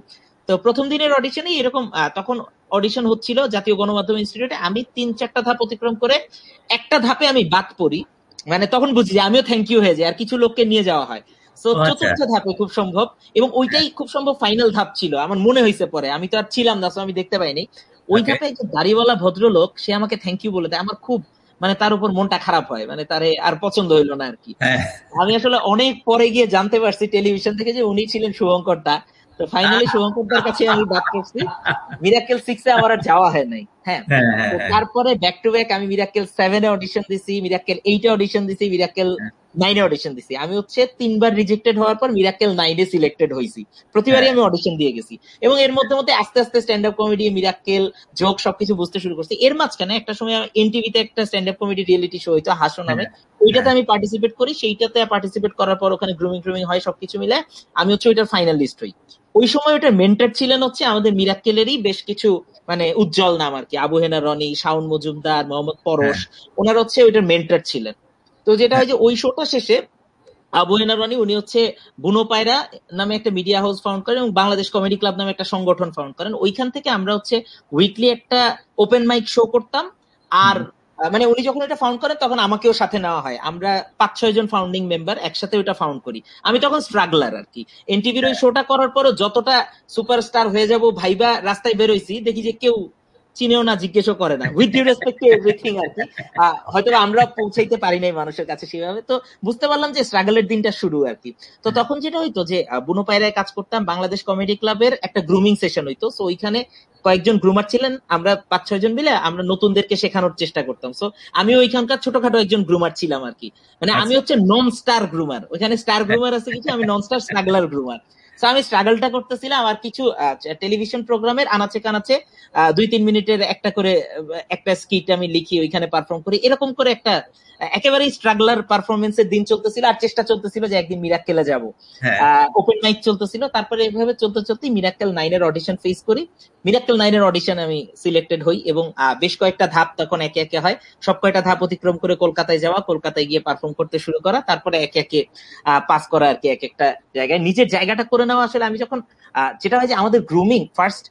তো প্রথম দিনের অডিশনে এরকম তখন অডিশন হচ্ছিল জাতীয় গণমাধ্যম ইনস্টিটিউটে। আমি 3-4টা ধাপ অতিক্রম করে একটা ধাপে আমি বাদ পড়ি, মানে তখন বুঝি যে আমিও থ্যাংক ইউ হয়ে যাই, আর কিছু লোককে নিয়ে যাওয়া হয়। তো আচ্ছা। চতুর্থ ধাপে খুব সম্ভব, এবং ওইটাই খুব সম্ভব ফাইনাল ধাপ ছিল আমার মনে হয়েছে পরে, আমি তো আর ছিলাম না, আমি দেখতে পাইনি। ওই ওকে। ধাপে একজন দাড়িওয়ালা ভদ্রলোক সে আমাকে থ্যাংক ইউ বলে দেয়, আমার খুব মানে তার উপর মনটা খারাপ হয়, মানে তারে আর পছন্দ হইলো না আর কি। হ্যাঁ। আমি আসলে অনেক পরে গিয়ে জানতে পারছি টেলিভিশন থেকে যে উনি ছিলেন শুভঙ্কর দা। তো ফাইনালি শুভঙ্কর দার কাছে আমি বাদ করছি, মিরাক্কেল 6 আমার আর যাওয়া হয় নাই। হ্যাঁ, হ্যাঁ, হ্যাঁ, তো হ্যাঁ, তারপরে ব্যাক টু ব্যাক আমি মিরাক্কেল 7 এ অডিশন দিছি, মিরাক্কেল 8 এ অডিশন দিছি, মিরাক্কেল 9 এ অডিশন দিছি। আমি হচ্ছে 3বার রিজেক্টেড হওয়ার পর মিরাক্কেল 9 এ সিলেক্টেড হইছি। প্রতিবারই হ্যাঁ, আমি অডিশন দিয়ে গেছি, এবং এর মধ্যে মধ্যে আস্তে আস্তে stand up comedy, Mirakkel, joke সবকিছু বুঝতে শুরু করছি। এর মাঝখানে একটা সময় এনটিভিতে একটা stand up comedy reality show হইতো হাসো নামে, ওইটাতে আমি পার্টিসিপেট করি। সেইটাতে পার্টিসিপেট করার পর ওখানে গ্রুমিং ট্রুমিং হয়, সবকিছু মিলে আমি হচ্ছে ওইটার ফাইনালিস্ট হই। ওই সময় ওইটার মেন্টর ছিলেন হচ্ছে আমাদের মিরাক্কেলেরই বেশ কিছু মানে উজ্জ্বল নাম আর কি, আবু হেনা রনি, শাওন মজুমদার, মোহাম্মদ পরশ, হ্যাঁ, ওনারা হচ্ছে ওইটার মেন্টর ছিলেন। তো যেটা হয় যে ওই শোটা শেষে আবু হেনা রনি উনি হচ্ছে বুনো পায়রা নামে একটা মিডিয়া হাউস ফাউন্ড করেন, এবং বাংলাদেশ কমেডি ক্লাব নামে একটা সংগঠন ফাউন্ড করেন। ওইখান থেকে আমরা হচ্ছে উইকলি একটা ওপেন মাইক শো করতাম। আর মানে উনি যখন এটা ফাউন্ড করেন তখন আমাকেও সাথে নেওয়া হয়, আমরা 5-6 জন ফাউন্ডিং মেম্বার একসাথে ওইটা ফাউন্ড করি। আমি তখন স্ট্রাগলার আর কি। এনটিভির ওই শোটা করার পরও যতটা সুপারস্টার হয়ে যাব ভাইবা রাস্তায় বেরোইছি, দেখি যে কেউ চিনেও না, জিজ্ঞেসও করে না, with due respect to everything আর কি। হয়তো আমরা পৌঁছাইতে পারি নাই মানুষের কাছে সেভাবে। তো বুঝতে পারলাম যে স্ট্রাগলের দিনটা শুরু আর কি। তো তখন যেটা হইতো যে বুনো পায়রায় কাজ করতাম, বাংলাদেশ কমেডি ক্লাবের একটা গ্রুমিং সেশন হইতো। সো ওইখানে কয়েকজন গ্রুমার ছিলেন, আমরা 5-6 জন মিলে আমরা নতুনদেরকে শেখানোর চেষ্টা করতাম। সো আমি ওইখানকার ছোটখাটো একজন গ্রুমার ছিলাম আর কি। মানে আমি আচ্ছা। হচ্ছে নন স্টার গ্রুমার, ওইখানে স্টার গ্রুমার আছে কিছু, আমি নন স্টার স্ট্রাগলার গ্রুমার। তো আমি স্ট্রাগলটা করতেছিলাম, আর কিছু টেলিভিশন প্রোগ্রামের আনাচে কানাচে 2-3 মিনিটের একটা করে একটা স্কিট আমি লিখি, ওইখানে পারফর্ম করি, এরকম করে একটা একেবারেই স্ট্রাগলার পারফরমেন্সের দিন চলতেছিল। আর চেষ্টা চলতেছিল যে একদিন মিরাক্কেলে যাব। হ্যাঁ, ওপেন মাইক চলতেছিল, তারপরে এভাবে চলতে চলতে মিরাক্কেল 9 এর অডিশন ফেস করি। মিরাক্কেল 9 এর অডিশন আমি সিলেক্টেড হই, এবং বেশ কয়েকটা ধাপ তখন একে একে হয়। সব কয়টা ধাপ অতিক্রম করে কলকাতায় যাওয়া, কলকাতায় গিয়ে পারফর্ম করতে শুরু করা, তারপরে একে একে পাস করা আর কি এক একটা জায়গায়, নিজের জায়গাটা করে নেওয়া। আসলে আমি যখন যেটা হয় যে আমাদের গ্রুমিং ফার্স্ট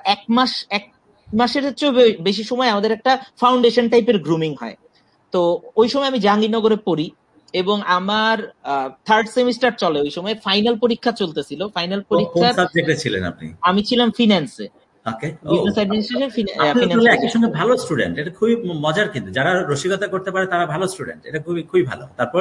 1 মাসের চেয়ে বেশি সময় আমাদের একটা ফাউন্ডেশন টাইপের গ্রুমিং হয়। তো ওই সময় আমি জাহাঙ্গীরনগরে পড়ি, এবং আমার 3rd সেমিস্টার চলে। ওই সময় ফাইনাল পরীক্ষা চলতেছিল। ফাইনাল কোন পরীক্ষার সাবজেক্টে ছিলেন আপনি? আমি ছিলাম ফিন্যান্সে, ওকে। ও, বিজনেস অ্যাডমিনিস্ট্রেশন, আপনি ফিন্যান্স তাহলে একই পড়ি। সঙ্গে ভালো স্টুডেন্ট। এটা খুবই মজার, কিন্তু যারা রসিকতা করতে পারে তারা ভালো স্টুডেন্ট। এটা খুবই খুবই ভালো। তারপর?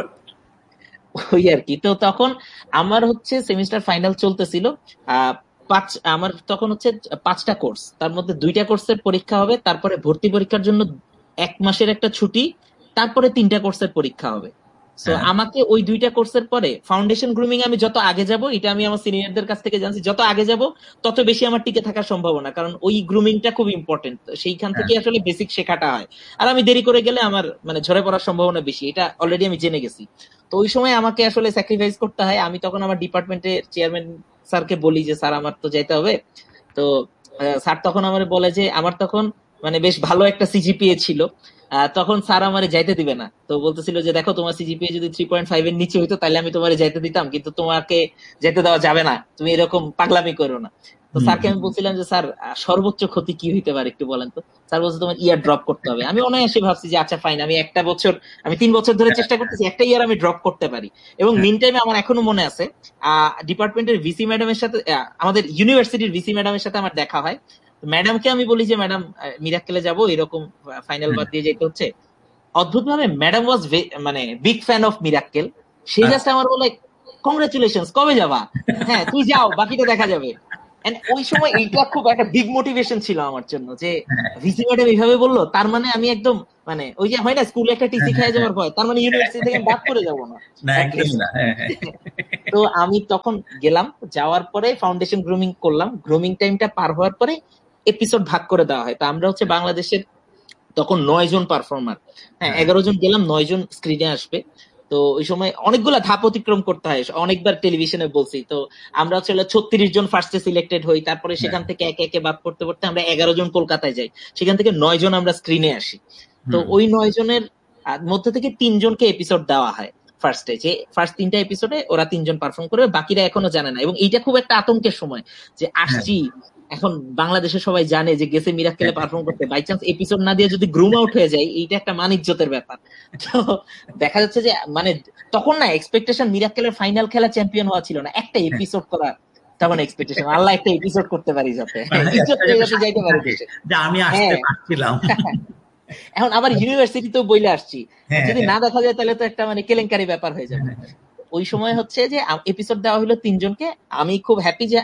ওই আর কি। তো তখন আমার হচ্ছে সেমিস্টার ফাইনাল চলতেছিল। আহ আমার তখন হচ্ছে 5টা কোর্স, তার মধ্যে 2টা কোর্সের পরীক্ষা হবে, তারপরে ভর্তি পরীক্ষার জন্য 1 মাসের একটা ছুটি, তারপরে 3টা কোর্সের পরীক্ষা হবে। সো হ্যাঁ, আমাকে ওই 2টা কোর্সের পরে ফাউন্ডেশন গ্রুমিং আমি যত আগে যাব, এটা আমি আমার সিনিয়রদের কাছ থেকে জানছি, যত আগে যাব তত বেশি আমার টিকে থাকার সম্ভাবনা, কারণ ওই গ্রুমিংটা খুব ইম্পর্টেন্ট, সেইখান হ্যাঁ, থেকে আসলে বেসিক শেখাটা হয়। আর আমি দেরি করে গেলে আমার মানে ঝরে পড়ার সম্ভাবনা বেশি, এটা অলরেডি আমি জেনে গেছি। তো ওই সময় আমাকে আসলে স্যাক্রিফাইস করতে হয়। আমি তখন আমার ডিপার্টমেন্টের চেয়ারম্যান স্যারকে বলি যে স্যার আমার তো যেতে হবে। তো স্যার তখন আমার বলে যে, আমার তখন মানে বেশ ভালো একটা সিজিপিএ ছিল, তখন স্যার আমারে যাইতে দিবে না। তো বলতেছিল যে দেখো তোমার সিজিপিএ যদি 3.5 এর নিচে হইতো তাহলে আমি তোমারে যাইতে দিতাম, কিন্তু তোমাকে যেতে দেওয়া যাবে না, তুমি এরকম পাগলামি করো না। তো হুম, স্যারকে আমি বলছিলাম যে স্যার সর্বোচ্চ ক্ষতি কি হইতে পারে একটু বলেন তো। স্যার বলছে তোমার ইয়ার ড্রপ করতে হবে। আমি অনায়াসে ভাবছি যে আচ্ছা ফাইন, আমি একটা বছর, আমি 3 বছর ধরে চেষ্টা করতেছি, একটা ইয়ার আমি ড্রপ করতে পারি। এবং হ্যাঁ, মিন টাইমে আমার এখনো মনে আছে ডিপার্টমেন্টের ভিসি ম্যাডামের সাথে আমাদের ইউনিভার্সিটির ভিসি ম্যাডামের সাথে আমার দেখা হয়। ম্যাডামকে আমি বলি যে ম্যাডাম মিরাক্কেলে যাবো, এরকম ফাইনাল হুম, বাদ দিয়ে যেতে হচ্ছে। অদ্ভুত ভাবে ম্যাডাম ওয়াজ মানে big fan of Mirakkel. Say just আচ্ছা, আমার বলে কংগ্রেচুলেশন, কবে যাবা? হ্যাঁ তুই যাও, বাকিটা দেখা যাবে। And ওই সময় এইটা খুব একটা বিগ মোটিভেশন ছিল আমার জন্য, যে হ্যাঁ, ভিসি ম্যাডাম এইভাবে বললো, তার মানে আমি একদম মানে ওই যে হয় না স্কুলে একটা হ্যাঁ, টিসি হ্যাঁ, খেয়ে যাওয়ার ভয়, তার মানে ইউনিভার্সিটি থেকে আমি বাদ করে যাবো না না, একদমই অ্যাটলিস্ট। না। হ্যাঁ, হ্যাঁ, তো আমি তখন গেলাম, যাওয়ার পরে ফাউন্ডেশন গ্রুমিং করলাম। গ্রুমিং টাইমটা পার হওয়ার পরে এপিসোড ভাগ করে দেওয়া হয়। তো আমরা হচ্ছে বাংলাদেশের তখন 9 জন পারফর্মার, হ্যাঁ হ্যাঁ, 11 জন গেলাম, 9 জন স্ক্রিনে আসবে। তো ওই সময় অনেকগুলা ধাপ অতিক্রম করতে হয়, অনেকবার টেলিভিশনে বলছি। তো আমরা হচ্ছে 36 জন ফার্স্টে সিলেক্টেড হই, তারপরে হ্যাঁ, সেখান থেকে একে একে বাদ পড়তে পড়তে আমরা 11 জন কলকাতায় যাই, সেখান থেকে 9 জন আমরা স্ক্রিনে আসি। তো হুম, ওই 9 জনের মধ্যে থেকে 3 জনকে এপিসোড দেওয়া হয়। ফার্স্টে, যে ফার্স্ট 3টা এপিসোডে ওরা 3জন পারফর্ম করবে, বাকিরা এখনো জানে না। এবং এইটা খুব একটা আতঙ্কের সময় যে আসছি, এখন বাংলাদেশে সবাই জানে যে গেছে মিরাক্কেলে পারফর্ম করতে, বাই চান্স এপিসোড না দিয়ে যদি গ্রুম আউট হয়ে যায়, এইটা একটা মানিজ্যতের ব্যাপার। তো দেখা যাচ্ছে যে মানে তখন না এক্সপেকটেশন মিরাক্কেলের ফাইনাল খেলা চ্যাম্পিয়ন হওয়া ছিল না, একটা এপিসোড করা তখন এক্সপেকটেশন, আল্লাহ একটা এপিসোড করতে পারি যাতে যাইতে পারি দেশে, আমি আসতে পারছিলাম। এখন আবার ইউনিভার্সিটিতেও বইলে আসছি, যদি না দেখা যায় তাহলে তো একটা মানে কেলেঙ্কারি ব্যাপার হয়ে যাবে। ওই সময় হচ্ছে যে এপিসোড দেওয়া হলো 3জনকে, আমি খুব হ্যাপি যে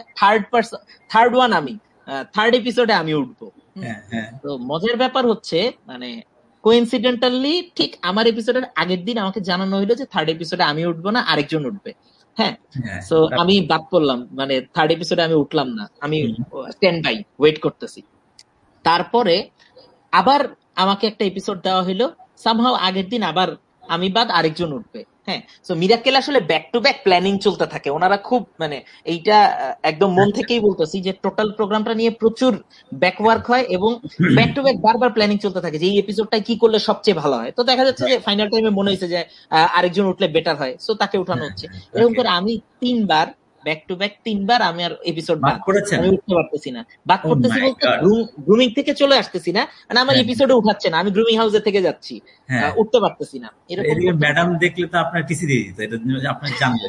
থার্ড এপিসোডে আমি উঠবো। তো মজার ব্যাপার হচ্ছে মানে কোইন্সিডেন্টালি ঠিক আমার এপিসোডের আগের দিন আমাকে জানানো হইলো যে থার্ড এপিসোডে আমি উঠবো না, আরেকজন উঠবে। হ্যাঁ, তো আমি বাদ পড়লাম, মানে থার্ড এপিসোডে আমি উঠলাম না, আমি স্ট্যান্ড বাই ওয়েট করতেছি। তারপরে আবার আমাকে একটা এপিসোড দেওয়া হইলো, সামহাও আগের দিন আবার আমি বাদ আরেকজন উঠবে। হ্যাঁ, সো মিরাক্কেল আসলে ব্যাক টু ব্যাক প্ল্যানিং চলতে থাকে, ওনারা খুব মানে এইটা একদম মন থেকেই বলতেছি যে টোটাল প্রোগ্রামটা নিয়ে প্রচুর ব্যাকওয়ার্ক হয় এবং ব্যাক টু ব্যাক বারবার প্ল্যানিং চলতে থাকে যে এই এপিসোডটাই কি করলে সবচেয়ে ভালো হয়। তো দেখা যাচ্ছে যে ফাইনাল টাইমে মনে হয়েছে যে আরেকজন উঠলে বেটার হয়, সো তাকে উঠানো হচ্ছে। এরকম করে আমি 3বার ব্যাক টু ব্যাক 3বার আমি আর এপিসোড আমি উঠতে পারতেছি না, বাদ করতেছি বলতে গ্রুমিং থেকে চলে আসতেছি না, মানে আমার এপিসোডে উঠাচ্ছে না, আমি গ্রুমিং হাউসে থেকে যাচ্ছি, উঠতে পারতেছি না। এরকম ম্যাডাম দেখলে তো আপনার টিসি দিয়ে দিত, এটা আপনি জানবেন।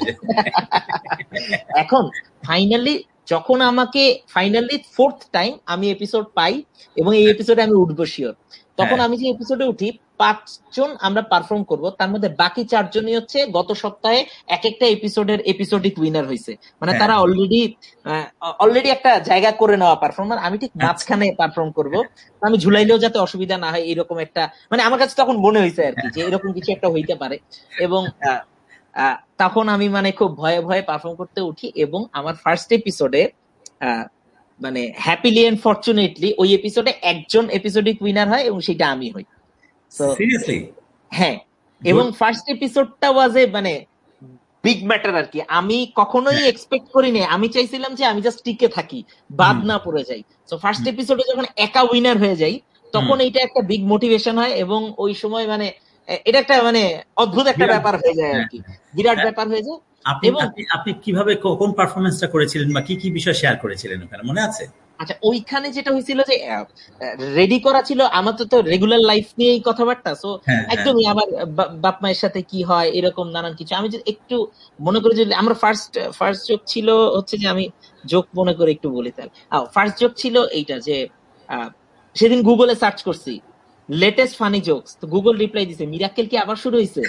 এখন ফাইনালি যখন আমাকে ফাইনালি 4th টাইম আমি এপিসোড পাই এবং এই এপিসোডে আমি উঠবো শিওর, তখন আমি যে এপিসোডে উঠি 5জন আমরা পারফর্ম করব, তার মধ্যে বাকি 4জনই হচ্ছে গত সপ্তাহে এক একটা এপিসোডের এপিসোডিক উইনার হয়েছে, মানে তারা অলরেডি একটা জায়গা করে নেওয়া পারফর্মার। আমি ঠিক মাঝখানে পারফর্ম করব, আমি ঝুলাইলেও যাতে অসুবিধা না হয় এরকম একটা, মানে আমার কাছে তখন মনে হয়েছে আর কি যে এরকম কিছু একটা হইতে পারে। এবং তখন আমি মানে খুব ভয়ে ভয়ে পারফর্ম করতে উঠি এবং আমার ফার্স্ট এপিসোডে মানে হ্যাপিলি এন্ড ফরচুনেটলি ওই এপিসোডে একজন এপিসোডিক উইনার হয় এবং সেটা আমি হই। সিরিয়াসলি? হ্যাঁ, এবং ফার্স্ট এপিসোডটা ওয়াজ এ মানে বিগ ম্যাটার আর কি। আমি কখনোই এক্সপেক্ট করিনি, আমি চাইছিলাম যে আমি জাস্ট টিকে থাকি, বাদ না পড়ে যাই। তো ফার্স্ট এপিসোডে যখন একা উইনার হয়ে যাই তখন এইটা একটা বিগ মোটিভেশন হয় এবং ওই সময় মানে এটা একটা মানে অদ্ভুত একটা ব্যাপার হয়ে যায় আর কি, বিরাট ব্যাপার হয়ে যায়। আপনি কিভাবে কোন পারফরমেন্সটা করেছিলেন বা কি কি বিষয় শেয়ার করেছিলেন ওখানে মনে আছে? আচ্ছা, ওইখানে যেটা হয়েছিল যে রেডি করা ছিল আমার তো রেগুলার লাইফ নিয়েই কথাবার্তা, সো একদমই আমার বাপ মায়ের সাথে কি হয় এরকম নানান কিছু। আমি যদি একটু মনে করি যে আমার ফার্স্ট জোক ছিল হচ্ছে যে, আমি জোক মনে করে একটু বলি তাহলে। ফার্স্ট জোক ছিল এইটা যে সেদিন গুগলে সার্চ করছি লেটেস্ট ফানি জোকস, তো গুগল রিপ্লাই দিছে মিরাক্কেল কি আবার শুরু হয়েছে।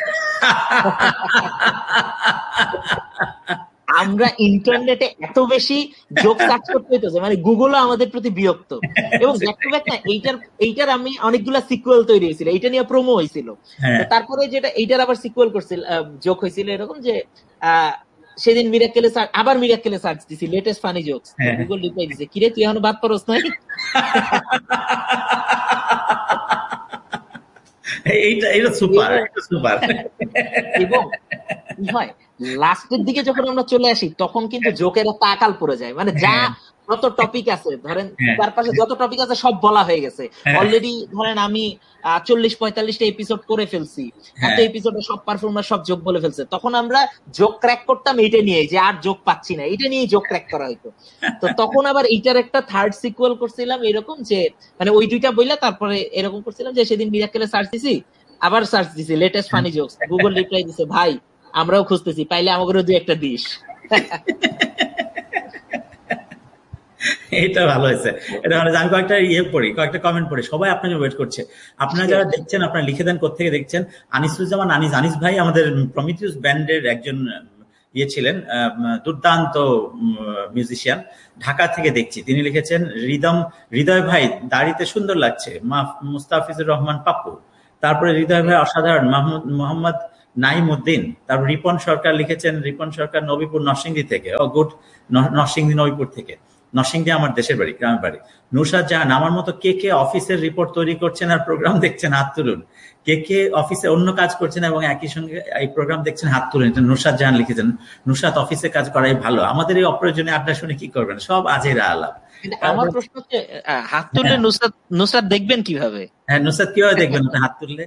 আমরা ইন্টারনেটে এত বেশি জোক সার্চ করতে হইতো যে মানে গুগলও আমাদের প্রতি বিরক্ত। এবং ব্যাক টু ব্যাক না এইটার আমি অনেকগুলা সিকুয়েল তৈরি হয়েছিল, এইটা নিয়ে প্রোমো হয়েছিল। তারপরে যেটা এইটার আবার সিকুয়েল করছিল, জোক হয়েছিল এরকম যে সেদিন আবার মিরাক্কেলে সার্চ দিছি latest funny jokes, Google reply দিছে কিরে তুই এখনো বাদ পারস নাই। এইটা সুপার, সুপার। এবং কি হয় লাস্টের দিকে যখন আমরা চলে আসি তখন কিন্তু জোকের একটা আকাল পড়ে যায়, মানে যা যত টপিক আছে ধরেন তার পাশে যত টপিক আছে সব বলা হয়ে গেছে অলরেডি। ধরেন আমি 40-45টা এপিসোড করে ফেলছি, এত এপিসোডে সব পারফর্মার সব জোক বলে ফেলছে, তখন আমরা জোক ক্র্যাক করতাম এইটা নিয়ে যে আর জোক পাচ্ছি না, এটা নিয়ে জোক ক্র্যাক করা হইতো। তো তখন আবার এইটার একটা থার্ড সিকুয়েল করছিলাম এরকম যে মানে ওই দুইটা বইলা তারপরে এরকম করছিলাম যে সেদিন মিরাক্কেলে সার্চ দিছি, আবার সার্চ দিছি latest funny jokes, Google reply দিছে ভাই আমরাও খুঁজতেছি, পাইলে আমাকে দুই একটা দিস। এটা ভালো হয়েছে, এটা ভালো। আমি কয়েকটা কমেন্ট পড়ি, সবাই আপনাকে ওয়েট করছে। আপনারা যারা দেখছেন আপনারা লিখে দেন কোথেকে দেখছেন। আনিসুজ্জামান আনিস ভাই আমাদের প্রমিথিউস ব্যান্ডের একজন ছিলেন, দুর্দান্ত মিউজিশিয়ান, ঢাকা থেকে দেখছি। তিনি লিখেছেন হৃদয় ভাই দাড়িতে সুন্দর লাগছে, মুস্তাফিজুর রহমান পাপ্পু। তারপরে হৃদয় ভাই অসাধারণ, মোহাম্মদ নাইমউদ্দিন। তারপর রিপন সরকার লিখেছেন, রিপন সরকার নবীপুর নরসিংদী থেকে, গুড নরসিংদী নবীপুর থেকে, নরসিংদী আমার দেশের বাড়ি, গ্রামের বাড়ি। নুরসাদ জাহান, আমার মতো কে কে অফিসের রিপোর্ট তৈরি করছেন আর প্রোগ্রাম দেখছেন হাত তুলুন, কে কে অফিসে অন্য কাজ করছেন এবং একই সঙ্গে এই প্রোগ্রাম দেখছেন হাত তুলুন। এটা নুরসাদ জাহান লিখেছেন। নুরসাদ, অফিসে কাজ করাই ভালো, আমাদের এই অপ্রয়োজনীয় আড্ডা শুনে কি করবেন, সব আজেরা আলাপ। আমার প্রশ্ন হচ্ছে হাত তুললে নুসরাত দেখবেন কিভাবে? হ্যাঁ, নুসরাত কিভাবে দেখবেন হাত তুললে?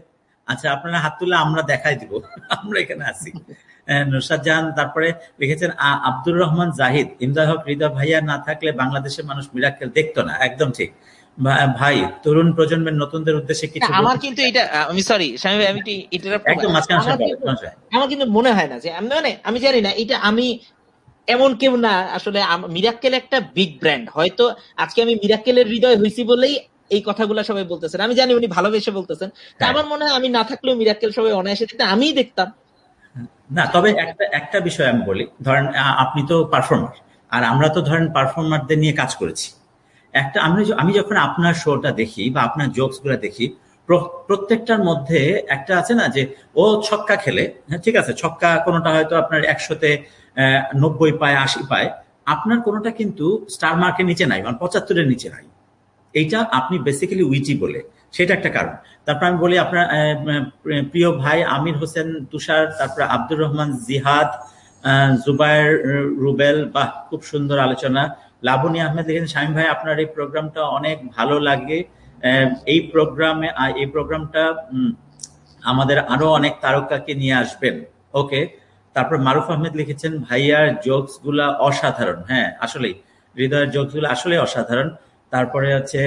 আচ্ছা, আপনারা হাত তুলে আমরা দেখাই দিব, আমরা এখানে আছি। নুসরাত জাহান তারপরে লিখেছেন আব্দুর রহমান জাহিদ, ইমদাদ হক হৃদয় ভাইয়া না থাকলে বাংলাদেশের মানুষ মিরাক্কেল দেখতো না। একদম ঠিক ভাই। তরুণ প্রজন্মের নতুনদের উদ্দেশ্যে কিছু আমার কিন্তু এটা, আমি সরি স্বামী ভাই, আমি একদম মাঝখানে আমার কিন্তু মনে হয় না যে আমি জানি না এটা, আমি এমন কেউ না আসলে। মিরাক্কেল একটা বিগ ব্র্যান্ড, হয়তো আজকে আমি মিরাক্কেলের হৃদয় হইছি বলেই এই কথাগুলো সবাই বলতেছেন। আমি জানি উনি ভালোবেসে বলতেছেন, আমার মনে হয় আমি না থাকলেও মিরাক্কেল সবাই অনায়াসে দেখতে আমিই দেখতাম না। তবে একটা বিষয় আমি বলি, ধরেন আপনি তো পারফর্মার, আর আমরা তো ধরেন পারফর্মারদের নিয়ে কাজ করেছি। আমি যখন আপনার শোটা দেখি বা আপনার জোকস গুলা দেখি, প্রত্যেকটার মধ্যে একটা আছে না যে ও ছক্কা খেলে, ঠিক আছে, ছক্কা কোনোটা হয়তো আপনার 100-তে 90 পায়, 80 পায়, আপনার কোনোটা কিন্তু স্টার মার্কের নিচে নাই, মানে 75-এর নিচে নাই। এইটা আপনি বেসিক্যালি উইটি বলে, সেটা একটা কারণ। তারপর আমি বলি আপনার প্রিয় ভাই আমির হোসেন তুষার, তারপর আব্দুর রহমান জিহাদ, জুবায়ের রুবেল, বাহ খুব সুন্দর আলোচনা। লাবণী আহমেদ লিখেছেন শামীম ভাই আপনার এই প্রোগ্রামটা অনেক ভালো লাগে, এই প্রোগ্রামটা আমাদের আরো অনেক তারকাকে নিয়ে আসবেন। ওকে। তারপর মারুফ আহমেদ লিখেছেন ভাইয়ার জোকস গুলা অসাধারণ। হ্যাঁ আসলেই হৃদয়ের জোকস গুলো আসলে অসাধারণ। তারপরে হচ্ছে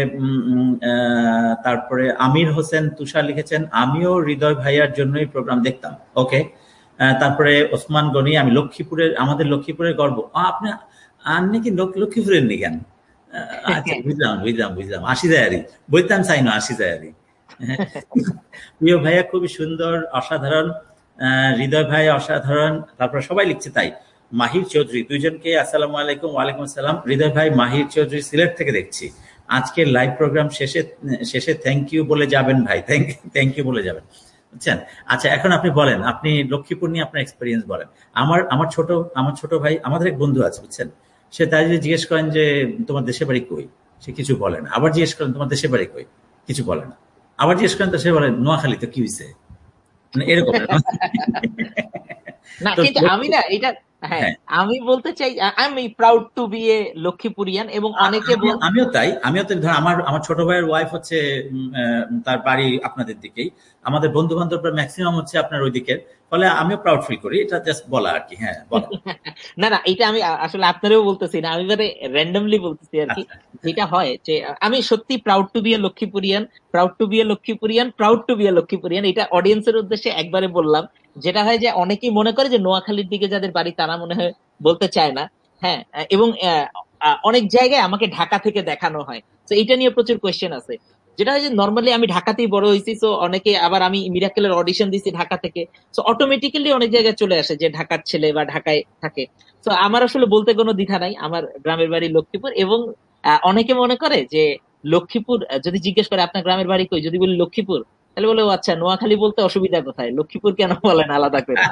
তারপরে আমির হোসেন তুষার লিখেছেন আমিও হৃদয় ভাইয়ার জন্যই প্রোগ্রাম দেখতাম। ওকে। তারপরে ওসমান গনি, আমি লক্ষ্মীপুরের, আমাদের লক্ষ্মীপুরের গর্ব। আপনি কি লক্ষ্মীপুরের নি কেন? আচ্ছা, বুঝলাম। আসি যায় আরই বলতাম চাই না, আসি যায় আরই। প্রিয় ভাইয়া খুবই সুন্দর, অসাধারণ। হৃদয় ভাই অসাধারণ। তারপর সবাই লিখছে তাই। মাহির চৌধুরী, দুইজনকে আসসালামু আলাইকুম। ওয়ালাইকুম আসসালাম। হৃদয় ভাই মাহির চৌধুরী সিলেট থেকে দেখছি। আজকের লাইভ প্রোগ্রাম শেষে থ্যাংক ইউ বলে যাবেন ভাই, থ্যাংক ইউ বলে যাবেন, বুঝছেন। আচ্ছা, এখন আপনি বলেন, আপনি লক্ষ্মীপুর নিয়ে আপনার এক্সপিরিয়েন্স বলেন। আমার ছোট ভাই, আমাদের এক বন্ধু আছে, বুঝছেন, সে তাই যদি জিজ্ঞেস করেন যে তোমার দেশের বাড়ি কই, সে কিছু বলে না। আবার জিজ্ঞেস করেন তোমার দেশের বাড়ি কই, কিছু বলে না। আবার জিজ্ঞেস করেন তো সে বলে নোয়াখালী, তো কি হয়েছে, মানে এরকম। না কিন্তু আমি না এটা, হ্যাঁ আমি বলতে চাই I am proud to B A লক্ষ্মীপুরিয়ান। এবং অনেকে আমিও তো ধর আমার ছোট ভাইয়ের ওয়াইফ হচ্ছে তার বাড়ি আপনাদের দিকেই, আমাদের বন্ধু বান্ধবরা ম্যাক্সিমাম হচ্ছে আপনার ওই দিকের, ফলে আমিও প্রাউড ফিল করি। এটা জাস্ট বলা আর কি। হ্যাঁ না এটা আমি আসলে আপনারও বলতেছি না, আমি মানে র্যান্ডমলি বলতেছি আর কি। যেটা হয় যে আমি সত্যি proud to B A লক্ষ্মীপুরিয়ান, proud to B A লক্ষ্মীপুরিয়ান, proud to B A লক্ষ্মীপুরিয়ান। এটা অডিয়েন্সের উদ্দেশ্যে একবারে বললাম। যেটা হয় যে অনেকেই মনে করে যে নোয়াখালীর দিকে যাদের বাড়ি তারা মনে হয় বলতে চায় না। হ্যাঁ, এবং অনেক জায়গায় আমাকে ঢাকা থেকে দেখানো হয়, তো এটা নিয়ে প্রচুর কোয়েশ্চেন আছে। যেটা হয় যে নর্মালি আমি ঢাকাতেই বড় হয়েছি, তো অনেকে আবার আমি মিরাকেলের অডিশন দিচ্ছি ঢাকা থেকে, তো অটোমেটিক্যালি অনেক জায়গায় চলে আসে যে ঢাকার ছেলে বা ঢাকায় থাকে। তো আমার আসলে বলতে কোনো দ্বিধা নাই, আমার গ্রামের বাড়ি লক্ষ্মীপুর। এবং অনেকে মনে করে যে লক্ষ্মীপুর, যদি জিজ্ঞেস করে আপনার গ্রামের বাড়ি কই, যদি বলি লক্ষ্মীপুর, তাহলে বলে ও আচ্ছা, নোয়াখালী বলতে অসুবিধা কোথায়, লক্ষ্মীপুর কেন বলেন আলাদা করে।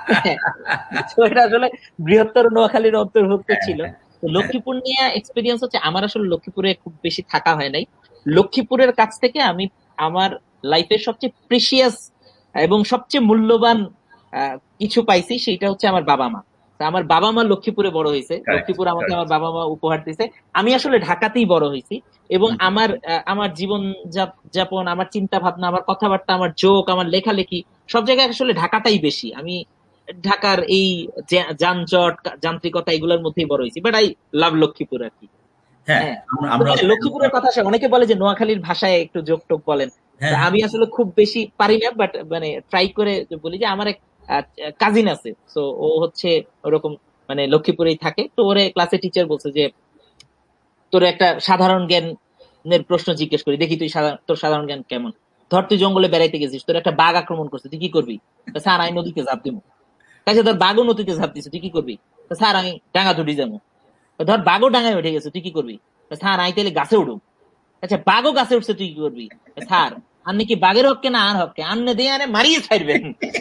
তো এটা আসলে বৃহত্তর নোয়াখালীর অন্তর্ভুক্ত ছিল। তো লক্ষ্মীপুর নিয়ে এক্সপিরিয়েন্স হচ্ছে, আমার আসলে লক্ষ্মীপুরে খুব বেশি থাকা হয় নাই। লক্ষ্মীপুরের কাছ থেকে আমি আমার লাইফের সবচেয়ে প্রিসিয়াস এবং সবচেয়ে মূল্যবান কিছু পাইছি, সেটা হচ্ছে আমার বাবা মা। আমার বাবা মা লক্ষ্মীপুরে বড় হয়েছে, লক্ষ্মীপুর আমাকে আমার বাবা মা উপহার দিয়েছে। আমি আসলে ঢাকাতেই বড় হয়েছি, এবং আমার জীবন যাপন, আমার চিন্তা ভাবনা, আমার কথাবার্তা, আমার জোক, আমার লেখালেখি সব জায়গায় আসলে ঢাকাটাই বেশি। আমি ঢাকার এই যানজট, যান্ত্রিকতা, এগুলোর মধ্যেই বড় হয়েছি। বাট আই লাভ লক্ষ্মীপুর আর কি। হ্যাঁ, লক্ষ্মীপুরের কথা আসে, অনেকে বলে যে নোয়াখালীর ভাষায় একটু জোক টোক বলেন। আমি আসলে খুব বেশি পারি না, বাট মানে ট্রাই করে বলি। যে আমার এক কাজিন আছে, তো ও হচ্ছে ওরকম মানে লক্ষ্মীপুরেই থাকে। তো ওরে ক্লাসে টিচার বলছে যে তোর একটা সাধারণ জ্ঞানের প্রশ্ন জিজ্ঞেস করি, দেখি তুই তোর সাধারণ জ্ঞান কেমন। ধর তুই জঙ্গলে বেড়াইতে গেছিস, তোর একটা বাঘ আক্রমণ করছে, তুই কি করবি? স্যার আমি নদীতে ঝাঁপ দিব। তাই ধর বাঘও নদীতে ঝাঁপ দিছে, তুই কি করবি? স্যার আমি ডাঙা তুটি যাবো। ধর বাঘও ডাঙায় উঠে গেছে, তুই কি করবি? স্যার আমি তাহলে গাছে উঠুম। আচ্ছা, বাঘও গাছে উঠছে, তুই কি করবি? স্যার আপনি কি বাঘের হককে না আর হককে আনলে দিয়ে আনে মারিয়ে ছাড়বেন।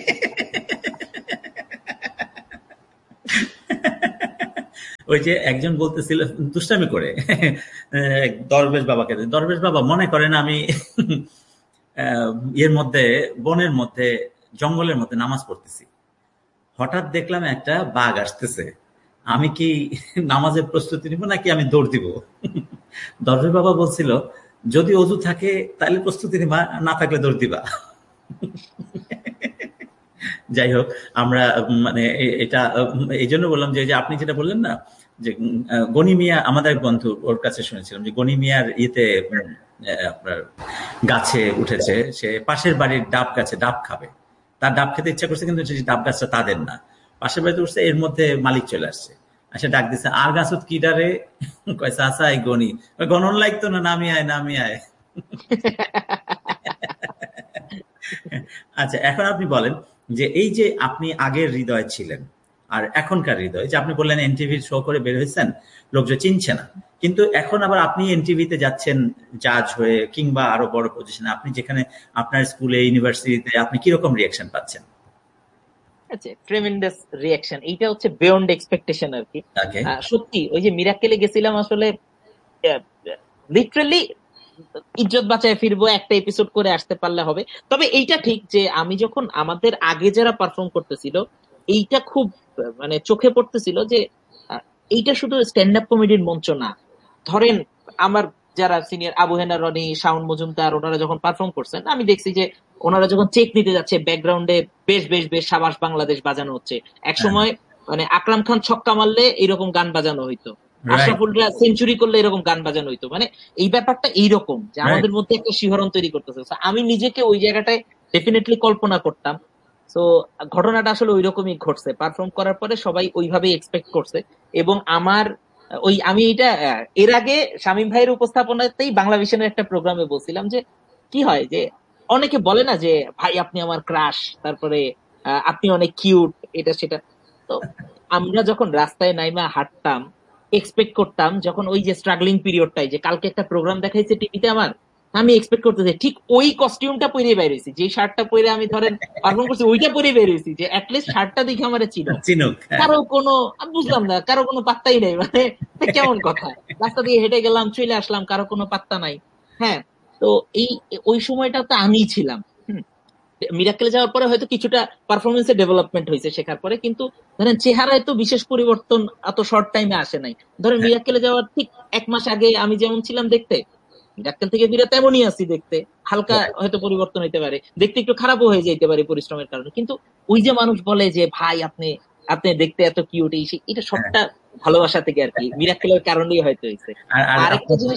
ওই যে একজন বলতেছিল দুষ্টামি করে, দরবেশ বাবাকে, দরবেশ বাবা মনে করেন আমি এর মধ্যে, বনের মধ্যে, জঙ্গলের মধ্যে নামাজ পড়তেছি, হঠাৎ দেখলাম একটা বাঘ আসতেছে, আমি কি নামাজের প্রস্তুতি নিব নাকি আমি দৌড় দিব? দরবেশ বাবা বলছিল যদি অজু থাকে তাহলে প্রস্তুতি নিবা, না থাকলে দৌড় দিবা। যাই হোক, আমরা মানে এটা এই জন্য বললাম যে আপনি যেটা বললেন না যে গনি মিয়া, আমাদের এক বন্ধু, ওর কাছে শুনেছিলাম যে গনি মিয়ার ইয়েতে আপনার গাছে উঠেছে, সে পাশের বাড়ির ডাব গাছে ডাব খাবে, তার ডাব খেতে ইচ্ছা করছে, কিন্তু ডাব গাছটা তাদের না, পাশের বাড়িতে উঠছে, এর মধ্যে মালিক চলে আসছে, আসে ডাক দিচ্ছে, আর গাছত কি ডারে, কয়েছে আসা এই গনি, গণন লাগতো না, নামি আয় নামি আয়। আচ্ছা, এখন আপনি বলেন যে এই যে আপনি আগের হৃদয় ছিলেন আর এখনকার হৃদয়, যে আপনি বললেন এনটিভির শো করে বের হয়েছেন, লোক যে চিনছে না, কিন্তু এখন আবার আপনি এনটিভিতে যাচ্ছেন জাজ হয়ে কিংবা আরো বড় পজিশনে, আপনি যেখানে আপনার স্কুলে ইউনিভার্সিটিতে, আপনি কিরকম রিয়াকশন পাচ্ছেন? আচ্ছা, ট্রেমেন্ডাস রিয়াকশন, এইটা হচ্ছে বিয়ন্ড এক্সপেকটেশন আর কি। সত্যি ওই যে মিরাক্কেলে গেছিলাম, আসলে লিটারালি ইজ্জত বাঁচায় ফিরবো, একটা এপিসোড করে আসতে পারলে হবে। তবে এইটা ঠিক যে আমি যখন আমাদের আগে যারা পারফর্ম করতেছিল, এইটা খুব মানে চোখে পড়তেছিল যে এইটা শুধু স্ট্যান্ড আপ কমেডির মঞ্চ না। ধরেন আমার যারা সিনিয়র আবু হেনা, রনি, শাওন মজুমদার, ওনারা যখন পারফর্ম করছেন, আমি দেখছি যে ওনারা যখন চেক নিতে যাচ্ছে, ব্যাকগ্রাউন্ডে বেশ বেশ বেশ সাবাস বাংলাদেশ বাজানো হচ্ছে। এক সময় মানে আকরাম খান ছক্কা মারলে এরকম গান বাজানো হইতো, আশরাফুলরা সেঞ্চুরি করলে এরকম গান বাজানো হইতো। মানে এই ব্যাপারটা এইরকম যে আমাদের মধ্যে একটা শিহরণ তৈরি করতেছে। আমি নিজেকে ওই জায়গাটায় ডেফিনেটলি কল্পনা করতাম। তো ঘটনাটা আসলে ওই রকমই ঘটছে, পারফর্ম করার পরে সবাই ওইভাবেই এক্সপেক্ট করছে। এবং আমার ওই আমি এটা এর আগে শামীম ভাইয়ের উপস্থাপনাতেই বাংলা ভিশনের একটা প্রোগ্রামে বলছিলাম যে কি হয় যে অনেকে বলে না যে ভাই আপনি আমার ক্রাশ, তারপরে আপনি অনেক কিউট, এটা সেটা। তো আমরা যখন রাস্তায় নাইমা হাঁটতাম, এক্সপেক্ট করতাম যখন ওই যে স্ট্রাগলিং পিরিয়ডটাই, যে কালকে একটা প্রোগ্রাম দেখাইছে টিভিতে আমার, আমি এক্সপেক্ট করতেছি ঠিক ওই কস্টিউমটা পরে বের হয়েছি, যে শার্টটা পরে আমি ধরেন পারফর্ম করছি, ওইটা পরে বের হয়েছি, যে অ্যাটলিস্ট শার্টটা দেখে আমার চিনুক। কারো কোনো আমি বুঝলাম না, কারো কোনো পাত্তাই নেই, মানে কেমন কথা, রাস্তা দিয়ে হেঁটে গেলাম, চলে আসলাম, কারো কোনো পাত্তা নাই। হ্যাঁ, তো এই ওই সময়টা তো আমিই ছিলাম। মিরাক্কেলে যাওয়ার পরে হয়তো কিছুটা পারফরমেন্সের ডেভেলপমেন্ট হয়েছে শেখার পরে, কিন্তু ধরেন চেহারায় তো বিশেষ পরিবর্তন এত শর্ট টাইমে আসে নাই। ধরেন মিরাক্কেলে যাওয়ার ঠিক 1 মাস আগে আমি যেমন ছিলাম দেখতে, মিরাক্কেল থেকে বিরাট তেমনই আছি দেখতে, হালকা হয়তো পরিবর্তন হইতে পারে, দেখতে একটু খারাপও হয়ে যেতে পারে পরিশ্রমের কারণে, কিন্তু ওই যে মানুষ বলে যে ভাই আপনি আপনি দেখতে এত কিউট, এটা সবটা ভালোবাসা থেকে আর কি, মিরাক্কেলের কারণেই হয়তো হয়েছে। আরেকটা জিনিস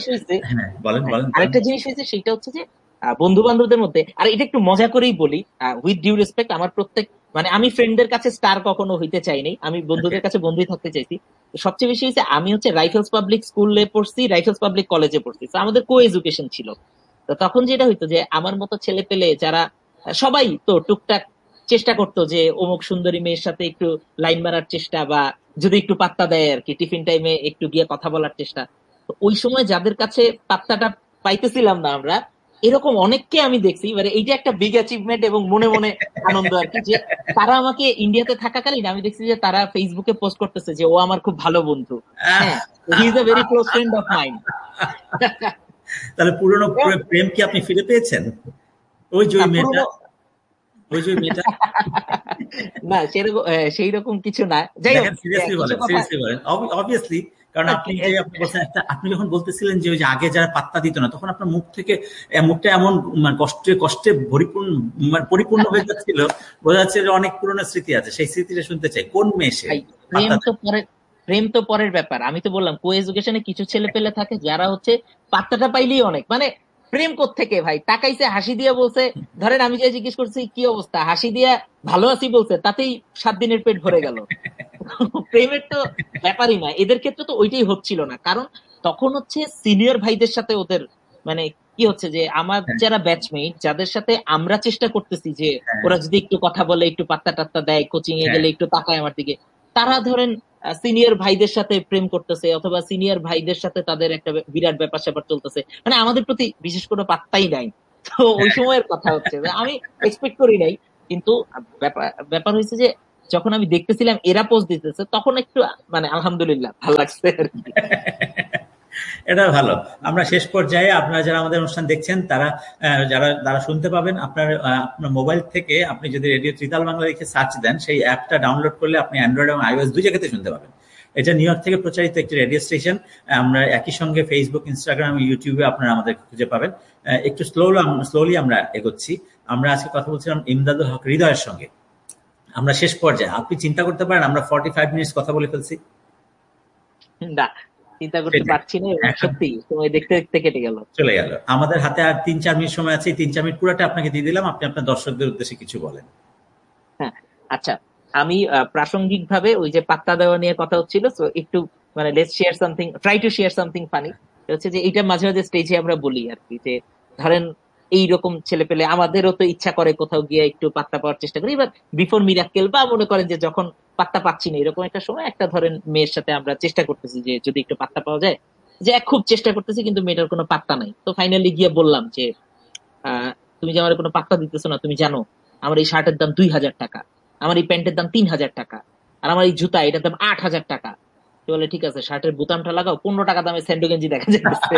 হয়েছে সেটা হচ্ছে যে বন্ধু বান্ধবদের মধ্যে, আর এটা একটু মজা করেই বলি, উইথ ডিউ রেসপেক্ট, আমার প্রত্যেক মানে আমি ফ্রেন্ডদের কাছে স্টার কখনো হইতে চাইনি, আমি বন্ধুদের কাছে বন্ধুই থাকতে চাইছি। সবচেয়ে বেশি হয়েছে আমি হচ্ছে রাইফেলস পাবলিক স্কুলে পড়ছি, রাইফেলস পাবলিক কলেজে পড়ছি, আমাদের কো এডুকেশন ছিল। তো তখন যেটা হইতো যে আমার মতো ছেলে পেলে যারা সবাই তো টুকটাক চেষ্টা করতো যে অমুক সুন্দরী মেয়ের সাথে একটু লাইন মারার চেষ্টা, বা যদি একটু পাত্তা দেয় আর কি, টিফিন টাইমে একটু গিয়ে কথা বলার চেষ্টা। তো ওই সময় যাদের কাছে পাত্তাটা পাইতেছিলাম না আমরা, এরকম অনেককে আমি দেখছি, মানে এইটা একটা বিগ অ্যাচিভমেন্ট এবং মনে মনে আনন্দ আর কি, যে তারা আমাকে ইন্ডিয়াতে থাকাকালীন আমি দেখছি যে তারা ফেসবুকে পোস্ট করতেছে যে ও আমার খুব ভালো বন্ধু, হ্যাঁ, he is a very close friend of mine. তাহলে পুরনো প্রেম কি আপনি ফিরে পেয়েছেন? ওই যে মেয়েটা না, সেরকম সেই রকম কিছু না। যাই হোক, সিরিয়াসলি বলেন, অবভিয়াসলি, কারণ আপনি বলছেন একটা, আপনি যখন বলতেছিলেন যে ওই যে আগে যারা পাত্তা দিত না, তখন আপনার মুখটা এমন কষ্টে পরিপূর্ণ হয়ে যাচ্ছিল, বোঝা যাচ্ছে যে অনেক পুরনো স্মৃতি আছে। সেই স্মৃতিটা শুনতে চাই, কোন মেয়ে সে? প্রেম তো পরের ব্যাপার, আমি তো বললাম কো এডুকেশনে কিছু ছেলে পেলে থাকে যারা হচ্ছে পাত্তাটা পাইলেই অনেক, মানে প্রেম কোত্থেকে ভাই, তাকাইছে হাসি দিয়ে বলছে, ধরেন আমি যে জিজ্ঞেস করছি কি অবস্থা, হাসি দিয়া ভালো আছি বলছে, তাতেই 7 দিনের পেট ভরে গেল। প্রেমের তো ব্যাপারই না, এদের ক্ষেত্রে তো ওইটাই হচ্ছিল না, কারণ তখন হচ্ছে সিনিয়র ভাইদের সাথে ওদের মানে কি হচ্ছে যে আমার যারা ব্যাচমেট, যাদের সাথে আমরা চেষ্টা করতেছি যে ওরা যদি একটু কথা বলে, একটু পাত্তা টাত্তা দেয়, কোচিং এ গেলে একটু তাকায় আমার দিকে, তারা ধরেন সিনিয়র ভাইদের সাথে প্রেম করতেছে, অথবা সিনিয়র ভাইদের সাথে তাদের একটা বিরাট ব্যাপার স্যাপার চলতেছে, মানে আমাদের প্রতি বিশেষ কোনো পাত্তাই নাই। তো ওই সময়ের কথা হচ্ছে আমি এক্সপেক্ট করি নাই, কিন্তু ব্যাপার হয়েছে যে যখন আমি দেখতেছিলাম এরা পোস্ট দিতেছে, তখন একটু মানে আলহামদুলিল্লাহ ভালো লাগছে। এটা ভালো। আমরা শেষ পর্যায়ে আপনারা যারা আমাদের অনুষ্ঠান দেখছেন, যারা শুনতে পাবেন, আপনার মোবাইল থেকে আপনি যদি রেডিও ত্রিতাল বাংলা লিখে সার্চ দেন, সেই অ্যাপটা ডাউনলোড করলে আপনি অ্যান্ড্রয়েড এবং আইওএস 2 জায়গাতে শুনতে পাবেন। এটা নিউ ইয়র্ক থেকে প্রচারিত একটি রেডিও স্টেশন। আমরা একই সঙ্গে ফেসবুক, ইনস্টাগ্রাম, ইউটিউবে আপনারা আমাদের খুঁজে পাবেন। একটু স্লোলি আমরা এগোচ্ছি। আমরা আজকে কথা বলছিলাম ইমদাদুল হক হৃদয়ের সঙ্গে। আমরা শেষ পর্যায়ে। আপনি চিন্তা করতে পারেন আমরা 45 মিনিটস কথা বলে ফেলছি। না, চিন্তা করতে পারছি না, সত্যি সময় দেখতে দেখতে কেটে গেল, চলে গেল। আমাদের হাতে আর 3-4 মিনিট সময় আছে, 3-4 মিনিট পুরোটা আপনাকে দিয়ে দিলাম, আপনি আপনার দর্শকদের উদ্দেশ্যে কিছু বলেন। হ্যাঁ, আচ্ছা, আমি প্রাসঙ্গিক ভাবে ওই যে পাত্তা দেওয়া নিয়ে কথা হচ্ছিল, তো একটু মানে let's share something, try to share something funny. হচ্ছে যে এইটা মাঝে মাঝে স্টেজে আমরা বলি আর কি, যে ধরেন এইরকম ছেলে পেলে আমাদেরও তো ইচ্ছা করে কোথাও গিয়ে একটু পাত্তা পাওয়ার চেষ্টা করি, এবার বিফোর মিরাক্কেল বা মনে করেন যে যখন পাত্তা পাচ্ছি না এরকম একটা সময়, একটা ধরেন মেয়ের সাথে আমরা চেষ্টা করতেছি যে যদি একটু পাত্তা পাওয়া যায়, যে খুব চেষ্টা করতেছি কিন্তু মেয়েটার কোনো পাত্তা নাই, তো ফাইনালি গিয়ে বললাম যে তুমি যে আমার কোনো পাত্তা দিতেছো না, তুমি জানো আমার এই শার্টের দাম 2,000 টাকা, আমার এই প্যান্টের দাম 3,000 টাকা, আর আমার এই জুতা এটার দাম 8,000 টাকা। বলে ঠিক আছে, শার্টের বোতামটা লাগাও, 15 টাকা দামে স্যান্ডো গেঞ্জি দেখা যাচ্ছে।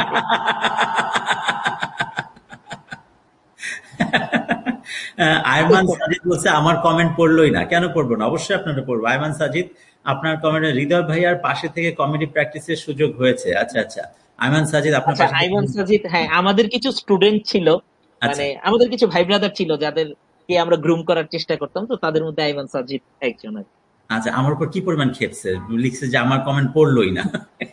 আয়মান সাজিদ বলছে আমার কমেন্ট পড়লোই না। কেন পড়বো না, অবশ্যই আপনারা পড়বো। আয়মান সাজিদ, আপনার কমেন্টে হৃদয় ভাইয়ার পাশে থেকে কমেডি প্র্যাকটিসের সুযোগ হয়েছে। আচ্ছা আচ্ছা, আয়মান সাজিদ আপনার পাশে। আয়মান সাজিদ, হ্যাঁ, আমাদের কিছু স্টুডেন্ট ছিল, মানে আমাদের কিছু ভাই ব্রাদার ছিল যাদেরকে আমরা গ্রুম করার চেষ্টা করতাম, তো তাদের মধ্যে আয়মান সাজিদ একজন। আচ্ছা, আমার উপর কি পরিমাণ খেপছে, লিখছে যে আমার কমেন্ট পড়লোই না।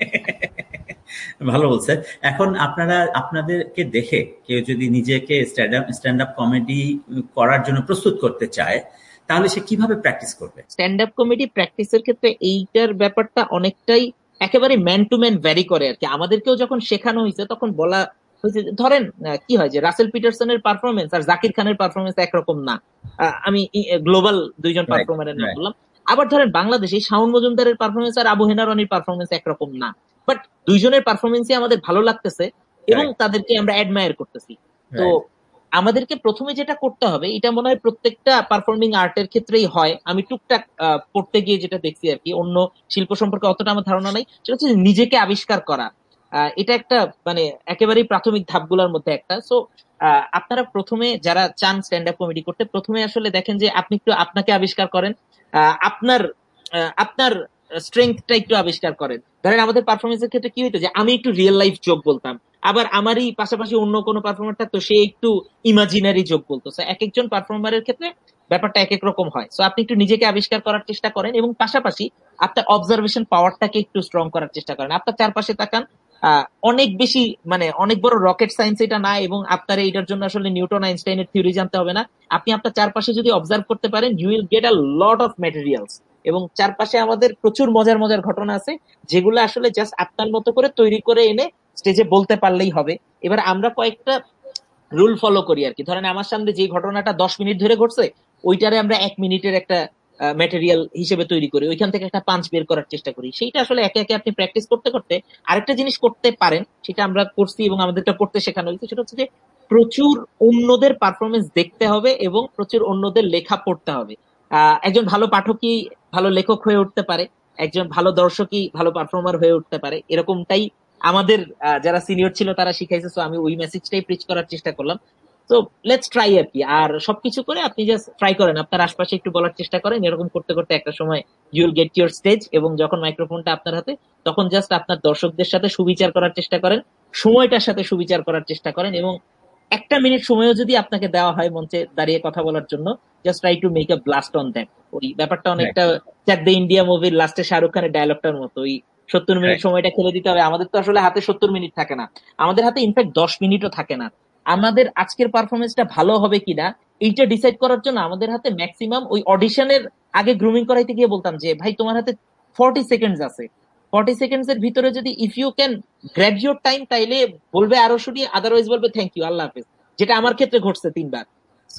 ভালো বলছে। এখন আপনারা, আপনাদেরকে দেখে কেউ যদি নিজেকে স্ট্যান্ড আপ কমেডি করার জন্য প্রস্তুত করতে চায়, তাহলে সে কিভাবে প্র্যাকটিস করবে? স্ট্যান্ড আপ কমেডি প্র্যাকটিসের ক্ষেত্রে এইটার ব্যাপারটা অনেকটাই একেবারে ম্যান টু ম্যান ভ্যারি করে আর কি। আমাদেরকেও যখন শেখানো হয়েছে তখন বলা হয়েছে, ধরেন কি হয় যে রাসেল পিটারসনের পারফরমেন্স আর জাকির খানের পারফরমেন্স একরকম না। আমি গ্লোবাল দুইজন পারফর্মারের নাম বললাম। আবার ধরেন বাংলাদেশে শাওন মজুমদারের পারফরমেন্স আর আবু হেনা রনির পারফরমেন্স একরকম না, বাট দুইজনের পারফরমেন্সই আমাদের ভালো লাগতেছে এবং তাদেরকে আমরা অ্যাডমায়ার করতেছি। তো আমাদেরকে প্রথমে যেটা করতে হবে, এটা মনে হয় প্রত্যেকটা পারফর্মিং আর্টের ক্ষেত্রেই হয়, আমি টুকটাক পড়তে গিয়ে যেটা দেখছি আর কি, অন্য শিল্প সম্পর্কে অতটা আমার ধারণা নাই, সেটা হচ্ছে নিজেকে আবিষ্কার করা। এটা একটা মানে একেবারেই প্রাথমিক ধাপগুলোর মধ্যে একটা। সো আপনারা প্রথমে যারা চান স্ট্যান্ড আপ কমেডি করতে, প্রথমে আসলে দেখেন যে আপনি একটু আপনাকে আবিষ্কার করেন, আপনার আপনার স্ট্রেংথটা একটু আবিষ্কার করেন। ধরেন আমাদের পারফরমেন্সের ক্ষেত্রে কি হইতো যে আমি একটু রিয়েল লাইফ জোক বলতাম, আবার আমারই পাশাপাশি অন্য কোনো পারফর্মার থাকতো সে একটু ইমাজিনারি জোক বলতো। এক একজন পারফর্মারের ক্ষেত্রে ব্যাপারটা এক এক রকম হয়। সো আপনি একটু নিজেকে আবিষ্কার করার চেষ্টা করেন এবং পাশাপাশি আপনার অবজারভেশন পাওয়ারটাকে একটু স্ট্রং করার চেষ্টা করেন। আপনার চারপাশে তাকান, অনেক বেশি মানে অনেক বড় রকেট সায়েন্স এটা না, এবং আপনার এইটার জন্য আসলে নিউটন আইনস্টাইনের থিওরি জানতে হবে না। আপনি আপনার চারপাশে যদি অবজার্ভ করতে পারেন, you will get a lot of materials. এবং চারপাশে আমাদের প্রচুর মজার মজার ঘটনা আছে যেগুলো আসলে জাস্ট আপনার মতো করে তৈরি করে এনে স্টেজে বলতে পারলেই হবে। এবার আমরা কয়েকটা রুল ফলো করি আর কি। ধরেন আমার সামনে যে ঘটনাটা 10 মিনিট ধরে ঘটছে, ওইটারে আমরা 1 মিনিটের একটা ম্যাটেরিয়াল হিসেবে তৈরি করি, ওইখান থেকে একটা পাঞ্চ বের করার চেষ্টা করি। সেইটা আসলে একে একে আপনি প্র্যাকটিস করতে করতে আরেকটা জিনিস করতে পারেন, সেটা আমরা করছি এবং আমাদেরকে করতে শেখানো হয়েছে, সেটা হচ্ছে যে প্রচুর অন্যদের পারফরমেন্স দেখতে হবে এবং প্রচুর অন্যদের লেখা পড়তে হবে। একজন ভালো পাঠকই ভালো লেখক হয়ে উঠতে পারে, একজন ভালো দর্শকই ভালো পারফর্মার হয়ে উঠতে পারে, এরকমটাই আমাদের যারা সিনিয়র ছিল তারা শিখাইছে। সো আমি ওই মেসেজটাই প্রিচ করার চেষ্টা করলাম। তো লেটস ট্রাই আর কি। আর সবকিছু করে আপনি জাস্ট ট্রাই করেন, আপনার আশপাশে একটু বলার চেষ্টা করেন, এরকম করতে করতে একটা সময় you will get your stage, এবং যখন মাইক্রোফোনটা আপনার হাতে, তখন জাস্ট আপনার দর্শকদের সাথে সুবিচার করার চেষ্টা করেন, সময়টার সাথে সুবিচার করার চেষ্টা করেন, এবং 1 মিনিট সময়ও যদি আপনাকে দেওয়া হয় মঞ্চে দাঁড়িয়ে কথা বলার জন্য, just try to make a blast on that. ওই ব্যাপারটা অনেকটা চাক দ্য ইন্ডিয়া মুভির লাস্টে শাহরুখ খানের ডায়লগটার মতো, ওই 70 মিনিট সময়টা খেলে দিতে হবে। আমাদের তো আসলে হাতে 70 মিনিট থাকে না, আমাদের হাতে ইনফ্যাক্ট 10 মিনিটও থাকে না। আমাদের আজকের পারফরমেন্সটা ভালো হবে কিনা এইটা ডিসাইড করার জন্য আমাদের হাতে ম্যাক্সিমাম ওই অডিশনের আগে গ্রুমিং করাইতে গিয়ে বলতাম যে ভাই তোমার হাতে 40 সেকেন্ডস আছে, 40 সেকেন্ডস এর ভিতরে যদি if you can grab your time, তাইলে বলবে আরো শুনি, আদারওয়াইজ বলবে থ্যাংক ইউ, আল্লাহ হাফেজ। যেটা আমার ক্ষেত্রে ঘটছে 3 বার। সো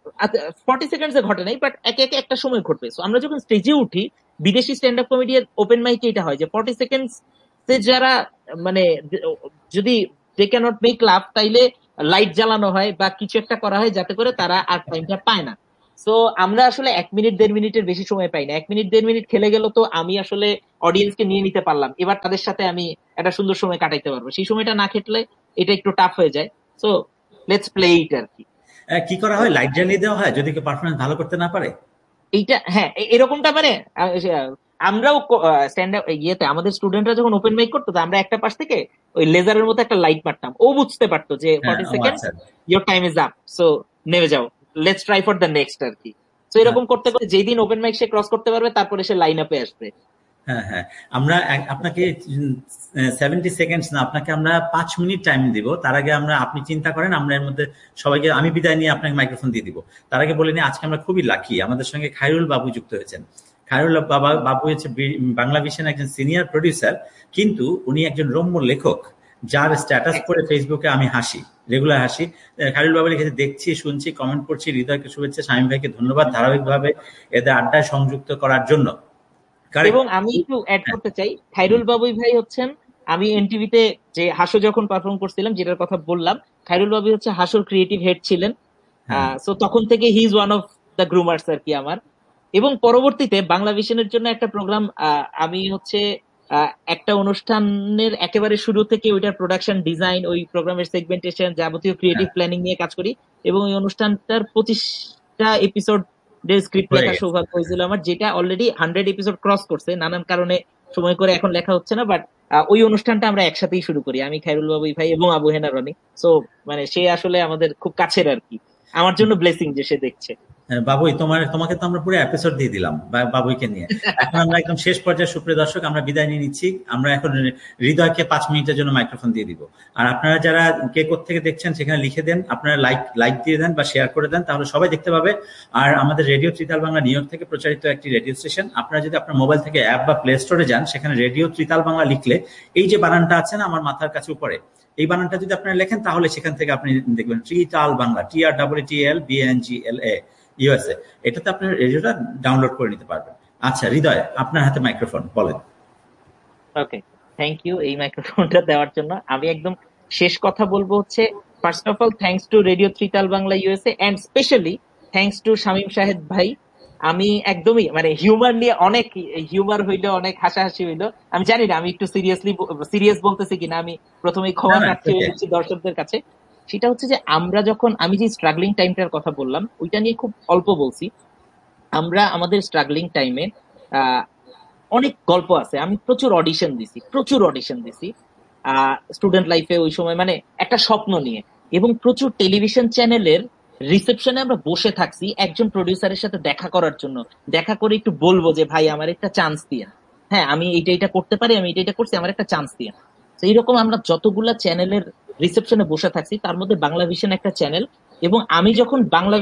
40 সেকেন্ডস এ ঘটে নাই, বাট একে একে একটা সময় ঘটবে। সো আমরা যখন স্টেজে উঠি, বিদেশি স্ট্যান্ড আপ কমেডির ওপেন মাইকে এটা হয় যে 40 সেকেন্ডস যারা মানে যদি দে ক্যানট মেক লাভ, তাইলে লাইট জ্বালানো হয় বা কিছু একটা করা হয় যাতে করে তারা আর টাইমটা পায় না। সো আমরা আসলে 1 মিনিট 1.5 মিনিটের বেশি সময় পাই না। 1 মিনিট 1.5 মিনিট খেলে গেল তো আমি আসলে অডিয়েন্সকে নিয়ে নিতে পারলাম, এবার তাদের সাথে আমি একটা সুন্দর সময় কাটাইতে পারবো। সেই সময়টা না খেটলে এটা একটু টাফ হয়ে যায়। সো লেটস প্লে ইট আর কি। কি করা হয়, লাইট জ্বালিয়ে দেওয়া হয় যদি কেউ পারফরমেন্স ভালো করতে না পারে। এইটা হ্যাঁ, এরকমটা মানে আমরাও স্ট্যান্ড আপ ইয়েতে আমাদের স্টুডেন্টরা যখন ওপেন মাইক করতো, আমরা একটা পাশ থেকে ওই লেজারের মতো একটা লাইট মারতাম, ও বুঝতে পারতো যে 40 second your time is up, so নেমে যাও, let's try for the next আর কি। তো এরকম করতে করতে যেদিন ওপেন মাইক সে ক্রস করতে পারবে তারপরে সে লাইন আপে আসবে। হ্যাঁ হ্যাঁ, আমরা আপনাকে 70 সেকেন্ডস না, আপনাকে আমরা 5 মিনিট টাইম দিব। তার আগে আপনি চিন্তা করেন, আমরা এর মধ্যে সবাইকে, আমি বিদায় নিয়ে আপনাকে মাইক্রোফোন দিয়ে দিব। তার আগে বলে নিই, আজকে আমরা খুবই লাকি, আমাদের সঙ্গে খায়রুল বাবু যুক্ত হয়েছেন। খায়রুল বাবু হচ্ছে বাংলা ভিশন একজন সিনিয়র প্রডিউসার, কিন্তু উনি একজন রম্য লেখক, যার স্ট্যাটাস পড়ে ফেসবুকে আমি হাসি, রেগুলার হাসি। খায়রুল বাবু লিখেছে, দেখছি, শুনছি, কমেন্ট করছি, হৃদয়কে শুভেচ্ছা, শামীম ভাইকে ধন্যবাদ ধারাবাহিকভাবে এদের আড্ডায় সংযুক্ত করার জন্য। এবং আমি একটু অ্যাড করতে চাই, খায়রুল বাবুই ভাই হচ্ছেন, আমি এনটিভিতে যে হাসো যখন পারফর্ম করছিলাম যেটার কথা বললাম, খায়রুল বাবু হচ্ছে হাসোর ক্রিয়েটিভ হেড ছিলেন। সো তখন থেকে he is one of the গ্রুমার্স আর কি আমার। এবং পরবর্তীতে বাংলা ভিশনের জন্য একটা প্রোগ্রাম, আমি হচ্ছে একটা অনুষ্ঠানের একেবারে শুরু থেকে ওইটার প্রোডাকশন ডিজাইন, ওই প্রোগ্রামের সেগমেন্টেশন, যাবতীয় ক্রিয়েটিভ প্ল্যানিং নিয়ে কাজ করি। এবং ওই অনুষ্ঠানটার 25টা এপিসোড স্ক্রিপ্ট লেখার সৌভাগ্য হয়েছিল আমার, যেটা অলরেডি 100 এপিসোড ক্রস করছে, নানান কারণে সময় করে এখন লেখা হচ্ছে না। বাট ওই অনুষ্ঠানটা আমরা একসাথেই শুরু করি, আমি, খায়রুল বাবুই ভাই এবং আবু হেনা রনি। সো মানে সে আসলে আমাদের খুব কাছের আর কি, আমার জন্য ব্লেসিং যে সে দেখছে। বাবুই, তোমাকে তো আমরা পুরো এপিসোড দিয়ে দিলাম বাবুইকে নিয়ে। এখন আমরা একদম শেষ পর্যায়ে, সুপ্রিয় দর্শক, আমরা বিদায় নিয়ে নিচ্ছি। আমরা এখন হৃদয়কে 5 মিনিটের জন্য মাইক্রোফোন দিয়ে দিব। আর আপনারা যারা কে কোত্থেকে দেখছেন সেখানে লিখে দেন, আপনারা লাইক দিয়ে দেন বা শেয়ার করে দেন, তাহলে সবাই দেখতে পাবে। আর আমাদের radio tritaal Bangla new York থেকে প্রচারিত একটি রেডিও স্টেশন। আপনারা যদি আপনার মোবাইল থেকে অ্যাপ বা প্লে স্টোরে যান, সেখানে রেডিও ত্রিতাল বাংলা লিখলে এই যে বানানটা আছে না আমার মাথার কাছে উপরে, এই বানানটা যদি আপনারা লেখেন, তাহলে সেখান থেকে আপনি দেখবেন ত্রিতাল বাংলা, TRTLBANGLA ইউএসএ, এটাতে আপনার রেডিওটা ডাউনলোড করে নিতে পারবেন। আচ্ছা হৃদয়, আপনার হাতে মাইক্রোফোন, বলেন। ওকে, থ্যাংক ইউ এই মাইক্রোফোনটা দেওয়ার জন্য। আমি একদম শেষ কথা বলবো হচ্ছে, first of all thanks to radio tritaal Bangla USA, and specially thanks to Shamim Shahed ভাই। আমি একদমই মানে হিউমার নিয়ে অনেক হিউমার হইলো, অনেক হাসাহাসি হইলো। আমি জানি না আমি একটু সিরিয়াস বলতেছি কিনা, আমি প্রথমেই ক্ষমা প্রার্থী হয়ে যাচ্ছি দর্শকদের কাছে। সেটা হচ্ছে যে আমি যে স্ট্রাগলিং টাইমটার কথা বললাম ওইটা নিয়ে খুব অল্প বলছি। আমরা আমাদের স্ট্রাগলিং টাইমে অনেক গল্প আছে, আমি প্রচুর অডিশন দিছি স্টুডেন্ট লাইফে, ওই সময় মানে একটা স্বপ্ন নিয়ে। এবং প্রচুর টেলিভিশন চ্যানেলের রিসেপশনে আমরা বসে থাকছি একজন প্রডিউসারের সাথে দেখা করার জন্য, দেখা করে একটু বলবো যে ভাই আমার একটা চান্স দিয়ে, হ্যাঁ আমি এটা করতে পারি, আমি এটা করছি, আমার একটা চান্স দিয়ে। তো এইরকম আমরা যতগুলা চ্যানেলের রিসেপশনে বসে থাকছি, তার মধ্যে বাংলা ভিশন একটা চ্যানেল। এবং আমি যখন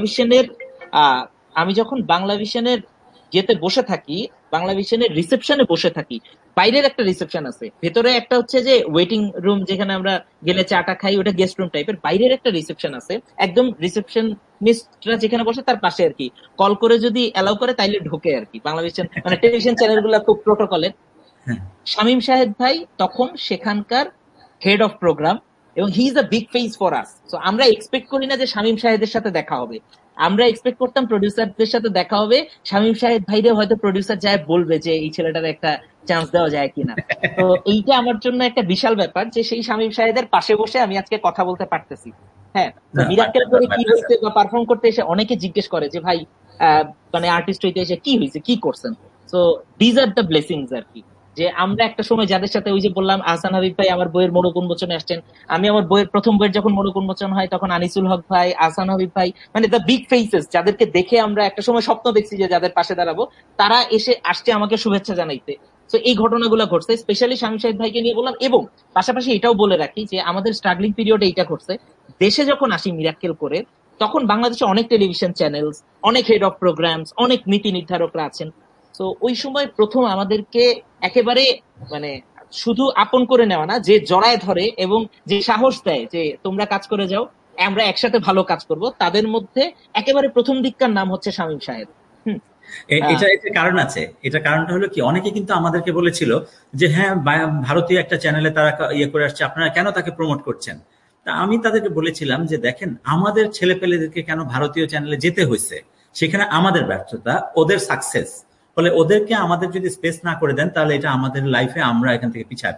বাংলা ভিশনের যেতে বসে থাকি, বাংলা ভিশনের রিসেপশনে বসে থাকি, বাইরের একটা রিসেপশন আছে, ভেতরে একটা হচ্ছে যে ওয়েটিং রুম, যেখানে আমরা গেলে চাটা খাই, ওটা গেস্ট রুম টাইপের, বাইরের একটা রিসেপশন আছে, একদম রিসেপশনিস্টরা যেখানে বসে তার পাশে আর কি, কল করে যদি অ্যালাউ করে তাইলে ঢোকে আর কি। বাংলা ভিশন মানে টেলিভিশন চ্যানেল গুলা খুব প্রোটোকলের। শামীম শাহেদ ভাই তখন সেখানকার হেড অফ প্রোগ্রাম, এবং he is a big face for us. So আমরা এক্সপেক্ট করি না যে শামীম শাহেদের সাথে দেখা হবে, আমরা এক্সপেক্ট করতাম প্রডিউসারদের সাথে দেখা হবে, শামীম শাহেদ ভাইরে হয়তো প্রডিউসার যায় বলবে যে এই ছেলেটার একটা চান্স দেওয়া যায় কিনা। তো এইটা আমার জন্য একটা বিশাল ব্যাপার যে সেই শামীম শাহেদের পাশে বসে আমি আজকে কথা বলতে পারতেছি। হ্যাঁ, মিরাক্কেল করে কি হয়েছে বা পারফর্ম করতে এসে অনেকে জিজ্ঞেস করে যে ভাই মানে আর্টিস্ট হইতে এসে কি হয়েছে, কি করছেন। So these are the blessings আর কি, যে আমরা একটা সময় যাদের সাথে, ওই যে বললাম আহসান হাবিব ভাই আমার বইয়ের মনোক উন্মোচনে আসছেন, আমি আমার বইয়ের প্রথম বইয়ের যখন মনোক উন্মোচন হয় তখন আনিসুল হক ভাই, আহসান হাবিব ভাই, মানে দ্য বিগ ফেসেস, যাদেরকে দেখে আমরা একটা সময় স্বপ্ন দেখছি যে যাদের পাশে দাঁড়াবো, তারা আসছে আমাকে শুভেচ্ছা জানাইতে। তো এই ঘটনাগুলো ঘটছে, স্পেশালি শামীম শাহেদ ভাইকে নিয়ে বললাম। এবং পাশাপাশি এটাও বলে রাখি যে আমাদের স্ট্রাগলিং পিরিয়ডে এইটা ঘটছে, দেশে যখন আসি মিরাক্কেল করে, তখন বাংলাদেশে অনেক টেলিভিশন চ্যানেলস, অনেক হেড অফ প্রোগ্রামস, অনেক নীতি নির্ধারকরা আছেন। তো ওই সময় প্রথম আমাদেরকে একেবারে মানে শুধু আপন করে নেওয়া না, যে জড়ায় ধরে এবং যে সাহস দেয় যে তোমরা কাজ করে যাও, আমরা একসাথে ভালো কাজ করব, তাদের মধ্যে একেবারে প্রথম দিককার নাম হচ্ছে শামীম শাহেদ। এটা কারণ আছে, এটা কারণটা হলো কি, অনেকে কিন্তু আমাদেরকে বলেছিল যে হ্যাঁ ভারতীয় একটা চ্যানেলে তারা ইয়ে করে আসছে, আপনারা কেন তাকে প্রমোট করছেন। তা আমি তাদেরকে বলেছিলাম যে দেখেন, আমাদের ছেলেপেলেদেরকে কেন ভারতীয় চ্যানেলে যেতে হয়েছে, সেখানে আমাদের ব্যর্থতা, ওদের সাকসেস। ফলে ওদেরকে আমাদের যদি স্পেস না করে দেন, তাহলে এটা আমাদের লাইফে আমরা এখান থেকে পিছায়